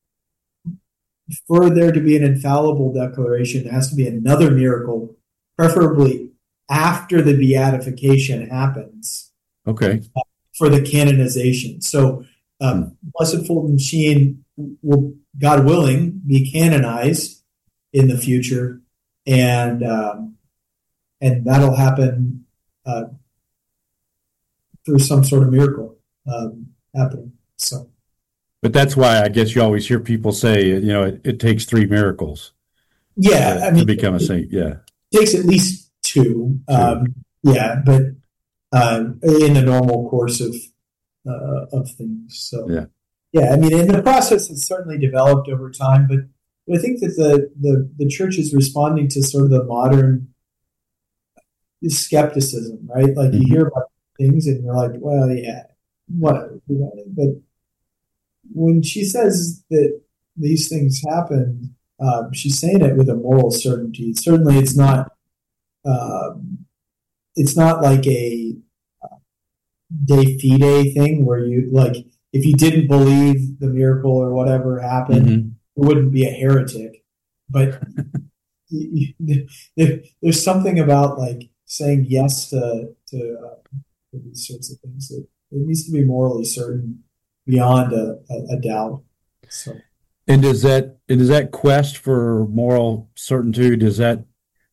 [SPEAKER 8] For there to be an infallible declaration, there has to be another miracle, preferably after the beatification happens.
[SPEAKER 7] Okay.
[SPEAKER 8] Uh, for the canonization. So, um, mm. Blessed Fulton Sheen will, God willing, be canonized in the future, and um, And that'll happen uh, through some sort of miracle um, happening. So,
[SPEAKER 7] but that's why I guess you always hear people say, you know, it, it takes three miracles.
[SPEAKER 8] Yeah,
[SPEAKER 7] to,
[SPEAKER 8] I mean,
[SPEAKER 7] to become a saint. Yeah,
[SPEAKER 8] it takes at least two. two. Um, yeah, but uh, in the normal course of uh, of things. So,
[SPEAKER 7] yeah,
[SPEAKER 8] yeah. I mean, and the process has certainly developed over time, but I think that the the the church is responding to sort of the modern skepticism, right? Like mm-hmm. you hear about things and you're like, well, yeah, whatever. But when she says that these things happen, um, she's saying it with a moral certainty. Certainly, it's not. Um, it's not like a uh, de fide thing where you like if you didn't believe the miracle or whatever happened, mm-hmm. you wouldn't be a heretic. But you, you, there, there's something about like saying yes to to, uh, to these sorts of things. It, it needs to be morally certain beyond a, a, a doubt. So,
[SPEAKER 7] and does that and does that quest for moral certainty does that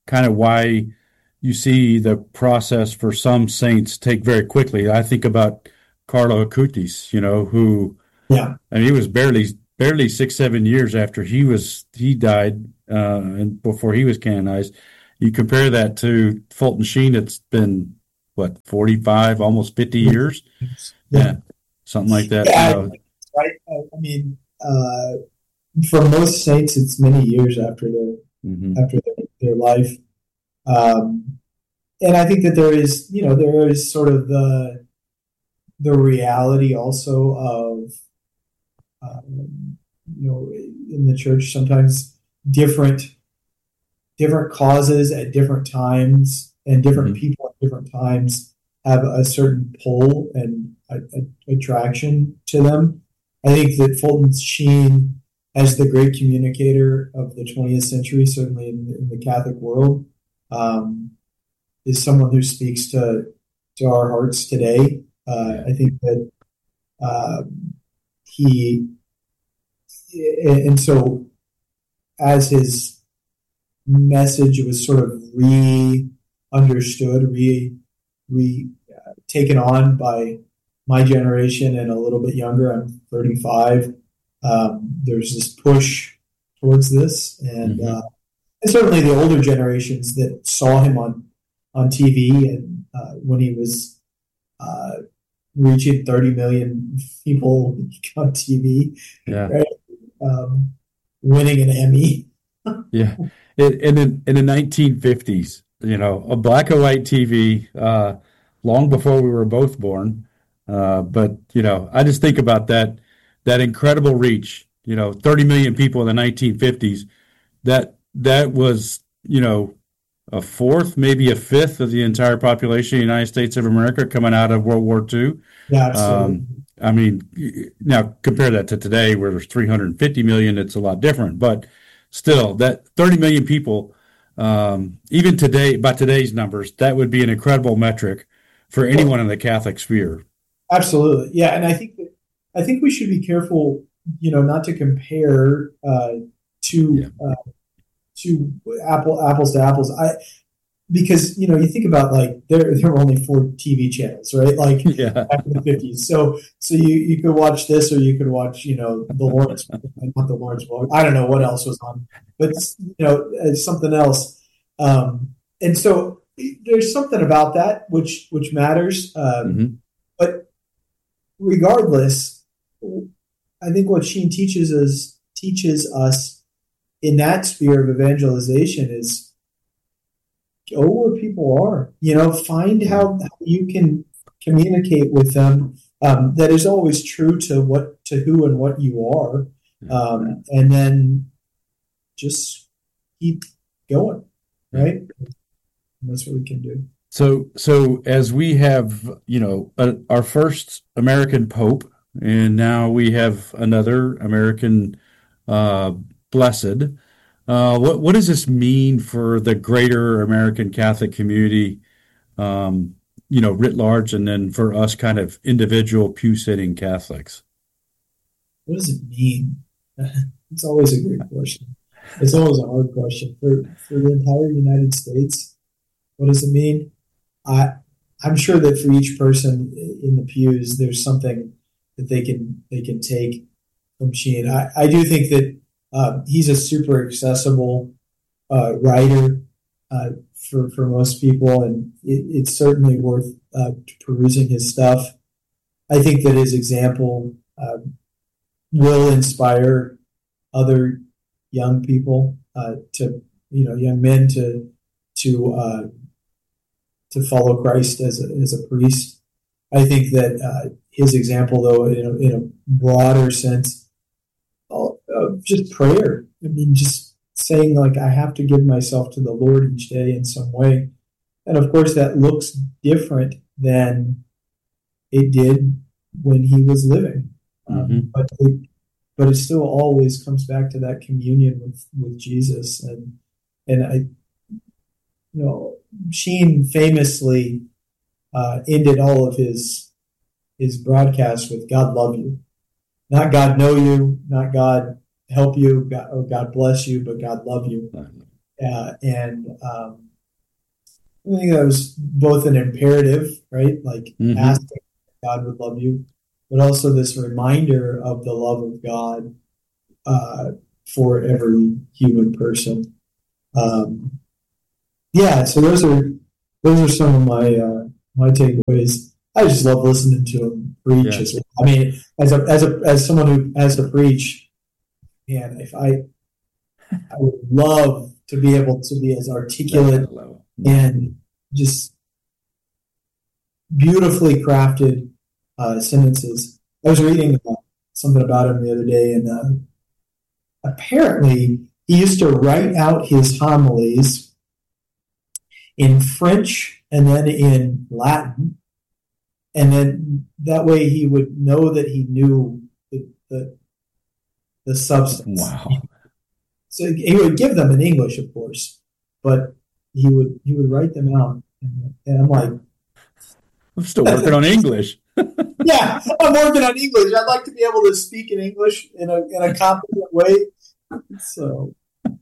[SPEAKER 7] kind of why you see the process for some saints take very quickly. I think about Carlo Acutis, you know, who,
[SPEAKER 8] yeah,
[SPEAKER 7] I mean, he was barely barely six, seven years after he was he died, uh, and before he was canonized. You compare that to Fulton Sheen, it's been what, forty-five, almost fifty years,
[SPEAKER 8] yeah,
[SPEAKER 7] yeah something like that.
[SPEAKER 8] Yeah,
[SPEAKER 7] you know.
[SPEAKER 8] right. I mean, uh, for most saints, it's many years after their
[SPEAKER 7] Mm-hmm.
[SPEAKER 8] after their, their life. Um, and I think that there is, you know, there is sort of the the reality also of, um, you know, in the church sometimes different different causes at different times and different
[SPEAKER 7] Mm-hmm.
[SPEAKER 8] people at different times have a certain pull and a, a, attraction to them. I think that Fulton Sheen, as the great communicator of the twentieth century, certainly in, in the Catholic world, um, is someone who speaks to to our hearts today. Uh, I think that uh, he, and so as his message was sort of re-understood, re, re uh, taken on by my generation and a little bit younger. I'm thirty-five. Um, there's this push towards this, and,
[SPEAKER 7] Mm-hmm.
[SPEAKER 8] uh, and certainly the older generations that saw him on, on T V and uh, when he was uh, reaching thirty million people on T V,
[SPEAKER 7] Yeah.
[SPEAKER 8] right? Um, winning an Emmy.
[SPEAKER 7] Yeah. In, in, the, in the nineteen fifties, you know, a black and white T V, uh, long before we were both born. Uh, but, you know, I just think about that, that incredible reach, you know, thirty million people in the nineteen fifties. That, that was, you know, a fourth, maybe a fifth of the entire population of the United States of America coming out of World War Two.
[SPEAKER 8] Yeah, absolutely.
[SPEAKER 7] Um, I mean, now compare that to today where there's three hundred fifty million, it's a lot different, but still that thirty million people, um, even today, by today's numbers, that would be an incredible metric for anyone in the Catholic sphere.
[SPEAKER 8] Absolutely. Yeah. And I think that, I think we should be careful, you know, not to compare, uh, to,
[SPEAKER 7] Yeah.
[SPEAKER 8] uh, to apple, apples to apples. I, because, you know, you think about like there, there were only four T V channels, right? Like
[SPEAKER 7] Yeah.
[SPEAKER 8] back in the fifties. So, so you, you could watch this or you could watch, you know, the Lawrence, not the Lawrence Vlog. I don't know what else was on, but you know, it's something else. Um, and so there's something about that which, which matters. Um,
[SPEAKER 7] Mm-hmm.
[SPEAKER 8] but regardless, I think what Sheen teaches us, teaches us in that sphere of evangelization is go where people are, you know, find how, how you can communicate with them. Um, that is always true to what, to who and what you are. Um, and then just keep going, right? And that's what we can do.
[SPEAKER 7] So, so as we have, you know, uh, our first American Pope, and now we have another American uh, blessed. Uh, what what does this mean for the greater American Catholic community, um, you know, writ large, and then for us kind of individual pew-sitting Catholics?
[SPEAKER 8] What does it mean? It's always a great question. It's always a hard question. For for the entire United States, what does it mean? I I'm sure that for each person in the pews, there's something that they can they can take from Sheen. I, I do think that uh, he's a super accessible uh, writer uh, for for most people, and it, it's certainly worth uh, perusing his stuff. I think that his example uh, will inspire other young people uh, to, you know, young men to to uh, to follow Christ as a, as a priest. I think that uh, his example, though, in a, in a broader sense, uh, just prayer. I mean, just saying like I have to give myself to the Lord each day in some way, and of course that looks different than it did when he was living. Um,
[SPEAKER 7] Mm-hmm.
[SPEAKER 8] but it, but it still always comes back to that communion with, with Jesus. And, and I, you know, Sheen famously, uh, ended all of his, his broadcasts with God love you, not God know you, not God help you, God, or God bless you, but God love you. uh, and um, I think that was both an imperative, right? Like
[SPEAKER 7] Mhm.
[SPEAKER 8] asking if God would love you, but also this reminder of the love of God uh, for every human person. Um, yeah, so those are those are some of my uh, my takeaways. I just love listening to him preach
[SPEAKER 7] Yeah.
[SPEAKER 8] as well. I mean, as a as a as someone who has to preach, man, if I I would love to be able to be as articulate and just beautifully crafted uh, sentences. I was reading uh, something about him the other day, and uh, apparently he used to write out his homilies in French and then in Latin, and then that way he would know that he knew the the, the substance.
[SPEAKER 7] Wow.
[SPEAKER 8] So he would give them in English, of course, but he would he would write them out, and, and I'm like,
[SPEAKER 7] I'm still working on English.
[SPEAKER 8] yeah, I'm working on English. I'd like to be able to speak in English in a in a competent way. So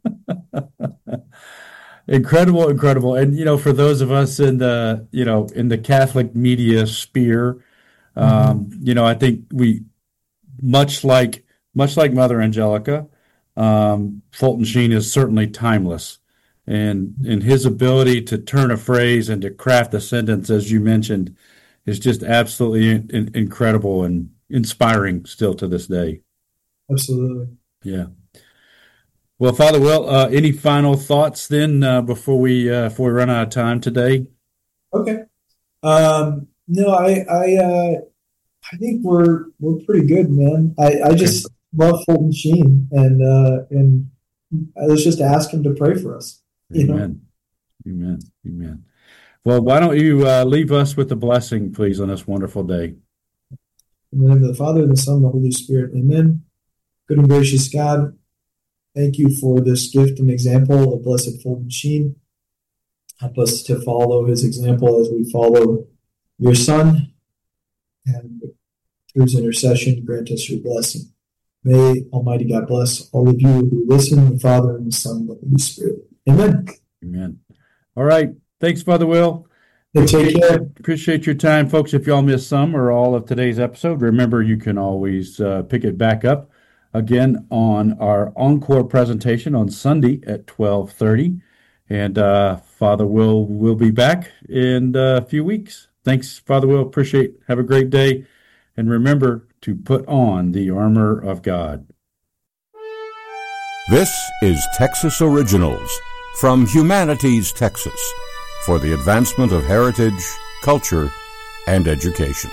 [SPEAKER 7] Incredible, incredible. And, you know, for those of us in the, you know, in the Catholic media sphere, um, mm-hmm. you know, I think we, much like, much like Mother Angelica, um, Fulton Sheen is certainly timeless. And, and his ability to turn a phrase and to craft a sentence, as you mentioned, is just absolutely in, in, incredible and inspiring still to this day.
[SPEAKER 8] Absolutely.
[SPEAKER 7] Yeah. Well, Father Will, uh, any final thoughts then uh, before we uh, before we run out of time today?
[SPEAKER 8] Okay. Um, no, I I uh, I think we're we're pretty good, man. I, I just okay. love Fulton Sheen, and uh, and let's just ask him to pray for us. You
[SPEAKER 7] Amen.
[SPEAKER 8] know?
[SPEAKER 7] Amen. Amen. Well, why don't you uh, leave us with a blessing, please, on this wonderful day?
[SPEAKER 8] In the name of the Father, and the Son, and the Holy Spirit. Amen. Good and gracious God, thank you for this gift and example of Blessed Fulton Sheen. Help us to follow his example as we follow your Son, and through his intercession, grant us your blessing. May Almighty God bless all of you who listen, the Father, and the Son, and the Holy Spirit. Amen.
[SPEAKER 7] Amen. All right. Thanks, Father Will.
[SPEAKER 8] Hey, take care.
[SPEAKER 7] Appreciate your time, folks. If y'all missed some or all of today's episode, remember you can always uh, pick it back up again on our encore presentation on Sunday at twelve thirty. And uh, Father Will will be back in a few weeks. Thanks, Father Will. Appreciate it. Have a great day. And remember to put on the armor of God.
[SPEAKER 9] This is Texas Originals from Humanities, Texas, for the advancement of heritage, culture, and education.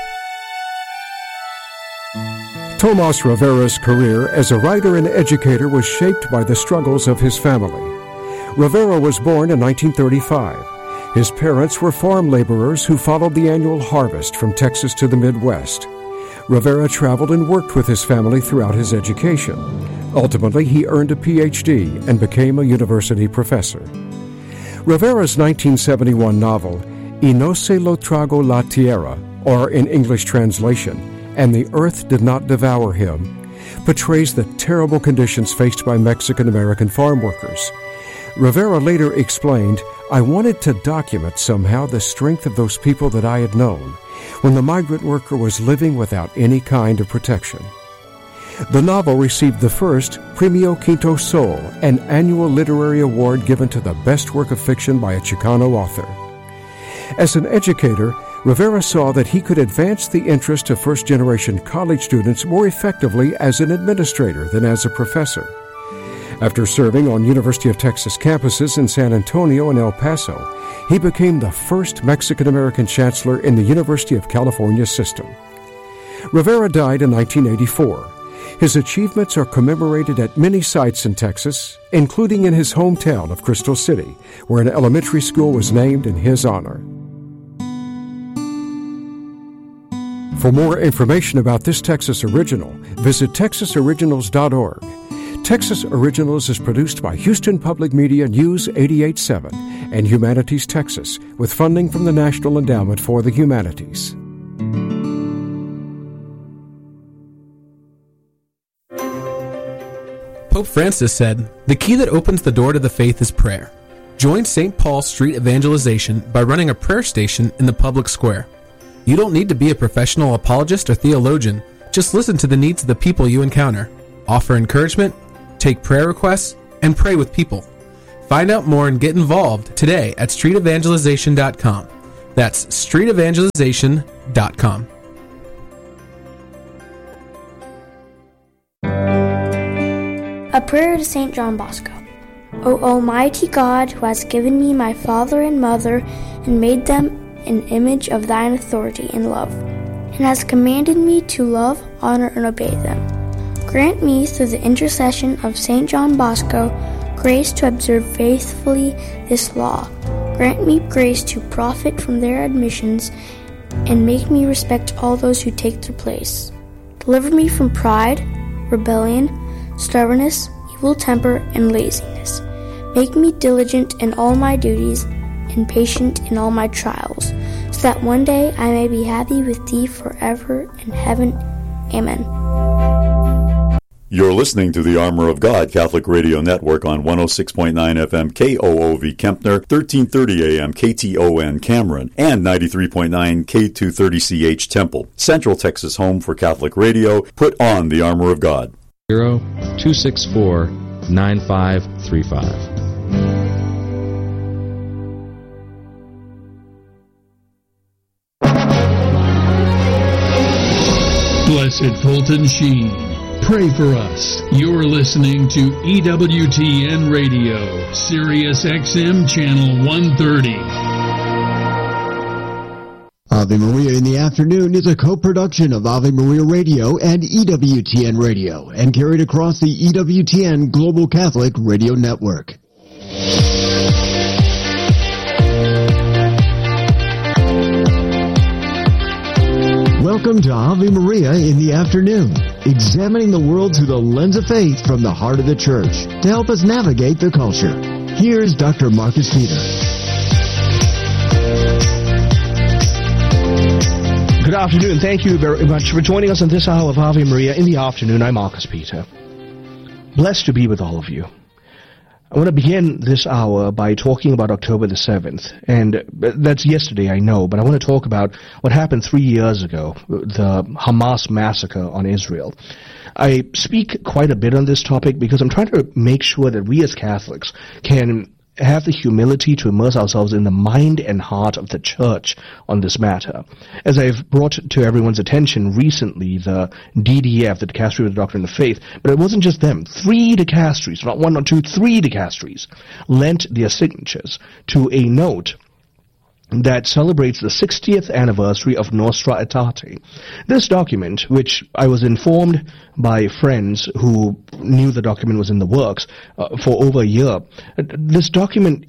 [SPEAKER 10] Tomas Rivera's career as a writer and educator was shaped by the struggles of his family. Rivera was born in nineteen thirty-five. His parents were farm laborers who followed the annual harvest from Texas to the Midwest. Rivera traveled and worked with his family throughout his education. Ultimately, he earned a P H D and became a university professor. Rivera's nineteen seventy-one novel, Y no se lo trago la tierra, or in English translation, And the Earth Did Not Devour Him, portrays the terrible conditions faced by Mexican-American farm workers. Rivera later explained, I wanted to document somehow the strength of those people that I had known when the migrant worker was living without any kind of protection. The novel received the first Premio Quinto Sol, an annual literary award given to the best work of fiction by a Chicano author. As an educator, Rivera saw that he could advance the interest of first-generation college students more effectively as an administrator than as a professor. After serving on University of Texas campuses in San Antonio and El Paso, he became the first Mexican-American chancellor in the University of California system. Rivera died in nineteen eighty-four. His achievements are commemorated at many sites in Texas, including in his hometown of Crystal City, where an elementary school was named in his honor. For more information about this Texas Original, visit texas originals dot org. Texas Originals is produced by Houston Public Media News eighty-eight point seven and Humanities Texas, with funding from the National Endowment for the Humanities.
[SPEAKER 11] Pope Francis said, "The key that opens the door to the faith is prayer." Join Saint Paul Street Evangelization by running a prayer station in the public square. You don't need to be a professional apologist or theologian. Just listen to the needs of the people you encounter. Offer encouragement, take prayer requests, and pray with people. Find out more and get involved today at street evangelization dot com. That's street evangelization dot com.
[SPEAKER 12] A prayer to Saint John Bosco. O Almighty God, who has given me my father and mother, and made them an image of thine authority and love, and has commanded me to love, honor, and obey them, grant me, through the intercession of Saint John Bosco, grace to observe faithfully this law. Grant me grace to profit from their admissions, and make me respect all those who take their place. Deliver me from pride, rebellion, stubbornness, evil temper, and laziness. Make me diligent in all my duties, and patient in all my trials, so that one day I may be happy with thee forever in heaven. Amen.
[SPEAKER 13] You're listening to the Armor of God Catholic Radio Network on one oh six point nine F M K O O V Kempner, thirteen thirty A M K T O N Cameron, and ninety-three point nine K two thirty C H Temple. Central Texas home for Catholic radio. Put on the Armor of God.
[SPEAKER 14] zero two six four nine five three five.
[SPEAKER 15] Blessed Fulton Sheen, pray for us. You're listening to E W T N Radio, Sirius X M Channel one thirty.
[SPEAKER 16] Ave Maria in the Afternoon is a co-production of Ave Maria Radio and E W T N Radio, and carried across the E W T N Global Catholic Radio Network. Welcome to Ave Maria in the Afternoon, examining the world through the lens of faith from the heart of the Church to help us navigate the culture. Here's Doctor Marcus Peter.
[SPEAKER 17] Good afternoon. Thank you very much for joining us on this hour of Ave Maria in the Afternoon. I'm Marcus Peter. Blessed to be with all of you. I want to begin this hour by talking about October the seventh, and that's yesterday, I know, but I want to talk about what happened three years ago, the Hamas massacre on Israel. I speak quite a bit on this topic because I'm trying to make sure that we as Catholics can have the humility to immerse ourselves in the mind and heart of the Church on this matter. As I've brought to everyone's attention recently, the D D F, the Dicastery of the Doctrine of Faith, but it wasn't just them. Three dicasteries, not one, not two, three dicasteries, lent their signatures to a note that celebrates the sixtieth anniversary of Nostra Aetate. This document, which I was informed by friends who knew the document was in the works uh, for over a year, this document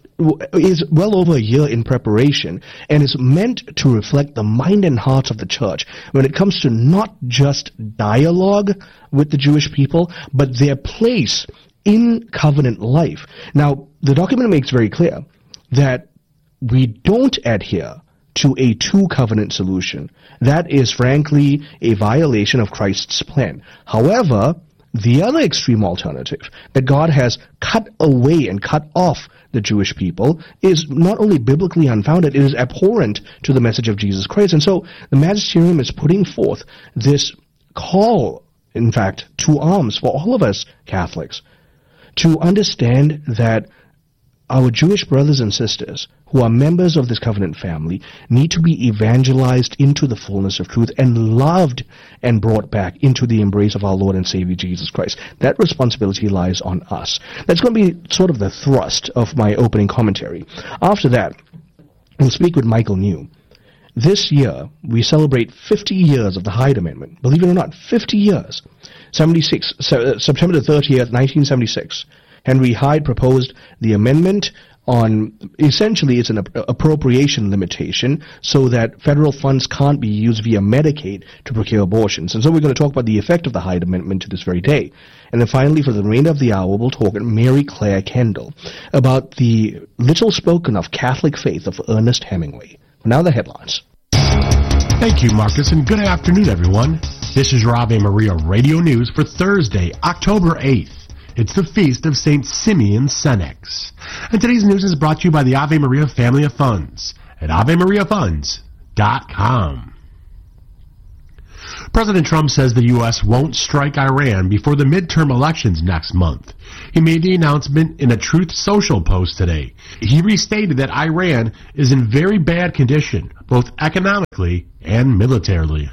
[SPEAKER 17] is well over a year in preparation and is meant to reflect the mind and heart of the Church when it comes to not just dialogue with the Jewish people, but their place in covenant life. Now, the document makes very clear that we don't adhere to a two-covenant solution. That is, frankly, a violation of Christ's plan. However, the other extreme alternative, that God has cut away and cut off the Jewish people, is not only biblically unfounded, it is abhorrent to the message of Jesus Christ. And so the Magisterium is putting forth this call, in fact, to arms for all of us Catholics, to understand that our Jewish brothers and sisters who are members of this covenant family need to be evangelized into the fullness of truth and loved and brought back into the embrace of our Lord and Savior Jesus Christ. That responsibility lies on us. That's going to be sort of the thrust of my opening commentary. After that, we'll speak with Michael New. This year, we celebrate fifty years of the Hyde Amendment. Believe it or not, fifty years. seventy-six, September the thirtieth, nineteen seventy-six. Henry Hyde proposed the amendment on, essentially it's an appropriation limitation so that federal funds can't be used via Medicaid to procure abortions. And so we're going to talk about the effect of the Hyde Amendment to this very day. And then finally, for the remainder of the hour, we'll talk with Mary Claire Kendall about the little spoken of Catholic faith of Ernest Hemingway. Now the headlines.
[SPEAKER 18] Thank you, Marcus, and good afternoon, everyone. This is your Ave Maria Radio News for Thursday, October eighth. It's the feast of Saint Simeon Senex. And today's news is brought to you by the Ave Maria Family of Funds at ave maria funds dot com. President Trump says the U S won't strike Iran before the midterm elections next month. He made the announcement in a Truth Social post today. He restated that Iran is in very bad condition, both economically and militarily.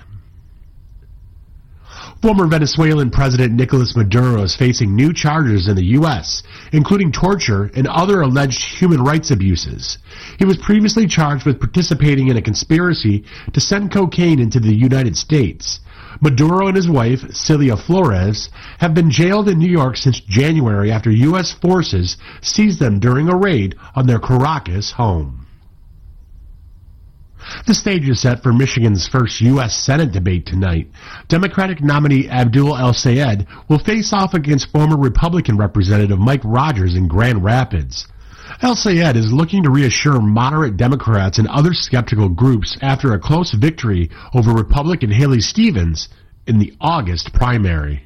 [SPEAKER 18] Former Venezuelan President Nicolas Maduro is facing new charges in the U S, including torture and other alleged human rights abuses. He was previously charged with participating in a conspiracy to send cocaine into the United States. Maduro and his wife, Cilia Flores, have been jailed in New York since January after U S forces seized them during a raid on their Caracas home. The stage is set for Michigan's first U S Senate debate tonight. Democratic nominee Abdul El-Sayed will face off against former Republican Representative Mike Rogers in Grand Rapids. El-Sayed is looking to reassure moderate Democrats and other skeptical groups after a close victory over Republican Haley Stevens in the August primary.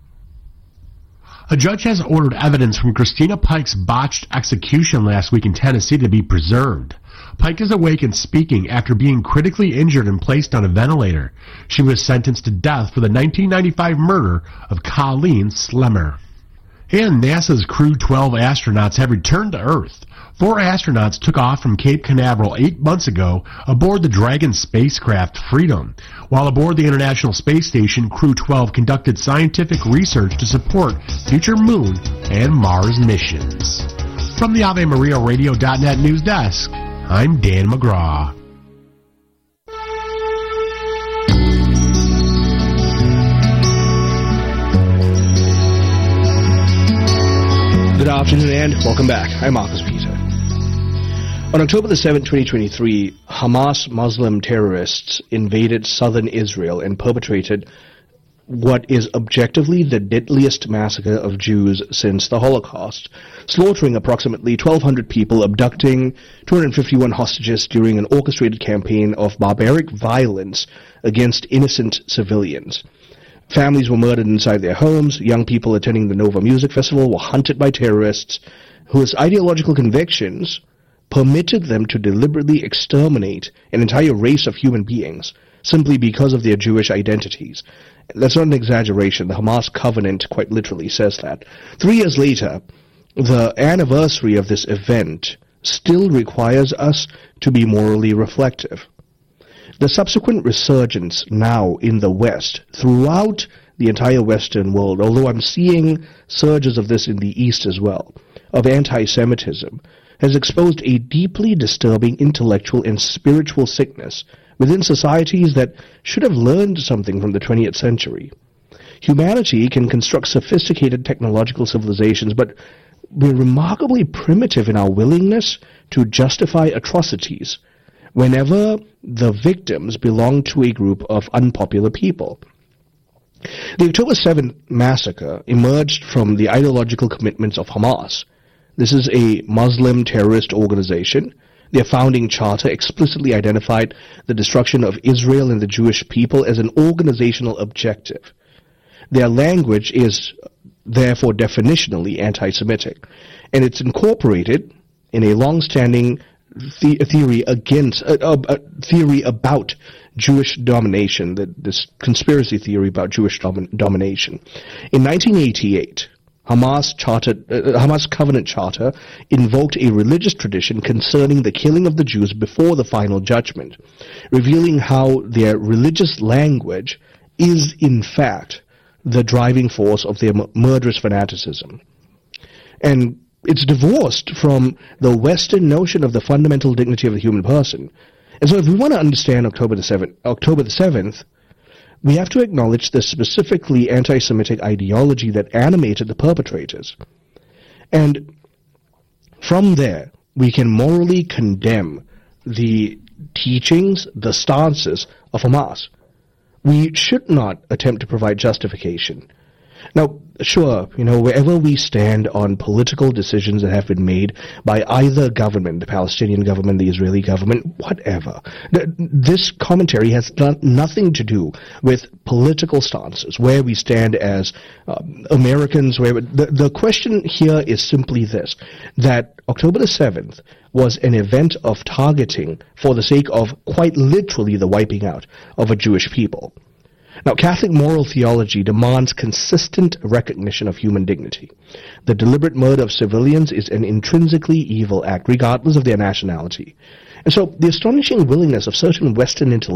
[SPEAKER 18] A judge has ordered evidence from Christina Pike's botched execution last week in Tennessee to be preserved. Pike is awake and speaking after being critically injured and placed on a ventilator. She was sentenced to death for the nineteen ninety-five murder of Colleen Slemmer. And NASA's Crew twelve astronauts have returned to Earth. Four astronauts took off from Cape Canaveral eight months ago aboard the Dragon spacecraft Freedom. While aboard the International Space Station, Crew twelve conducted scientific research to support future Moon and Mars missions. From the Ave Maria Radio dot net news desk, I'm Dan McGraw.
[SPEAKER 17] Good afternoon and welcome back. I'm Marcus Peter. On October the seventh, twenty twenty-three, Hamas Muslim terrorists invaded southern Israel and perpetrated what is objectively the deadliest massacre of Jews since the Holocaust, slaughtering approximately twelve hundred people, abducting two hundred fifty-one hostages during an orchestrated campaign of barbaric violence against innocent civilians. Families were murdered inside their homes. Young people attending the Nova Music Festival were hunted by terrorists whose ideological convictions permitted them to deliberately exterminate an entire race of human beings simply because of their Jewish identities. That's not an exaggeration. The Hamas covenant quite literally says that. Three years later, the anniversary of this event still requires us to be morally reflective. The subsequent resurgence now in the West, throughout the entire Western world, although I'm seeing surges of this in the East as well, of anti-Semitism, has exposed a deeply disturbing intellectual and spiritual sickness within societies that should have learned something from the twentieth century. Humanity can construct sophisticated technological civilizations, but we're remarkably primitive in our willingness to justify atrocities whenever the victims belong to a group of unpopular people. The October seventh massacre emerged from the ideological commitments of Hamas. This is a Muslim terrorist organization. Their founding charter explicitly identified the destruction of Israel and the Jewish people as an organizational objective. Their language is therefore definitionally anti-Semitic, and it's incorporated in a long-standing the- theory against uh, uh, theory about Jewish domination, the, this conspiracy theory about Jewish dom- domination. In nineteen eighty-eight, Hamas chartered, uh, Hamas Covenant Charter invoked a religious tradition concerning the killing of the Jews before the final judgment, revealing how their religious language is in fact the driving force of their m- murderous fanaticism. And it's divorced from the Western notion of the fundamental dignity of the human person. And so if we want to understand October the seventh, October the seventh, we have to acknowledge the specifically anti-Semitic ideology that animated the perpetrators. And from there, we can morally condemn the teachings, the stances of Hamas. We should not attempt to provide justification. Now, sure, you know, wherever we stand on political decisions that have been made by either government, the Palestinian government, the Israeli government, whatever, th- this commentary has done nothing to do with political stances, where we stand as um, Americans. Where the, the question here is simply this, that October the seventh was an event of targeting for the sake of quite literally the wiping out of a Jewish people. Now, Catholic moral theology demands consistent recognition of human dignity. The deliberate murder of civilians is an intrinsically evil act, regardless of their nationality. And so, the astonishing willingness of certain Western intellectuals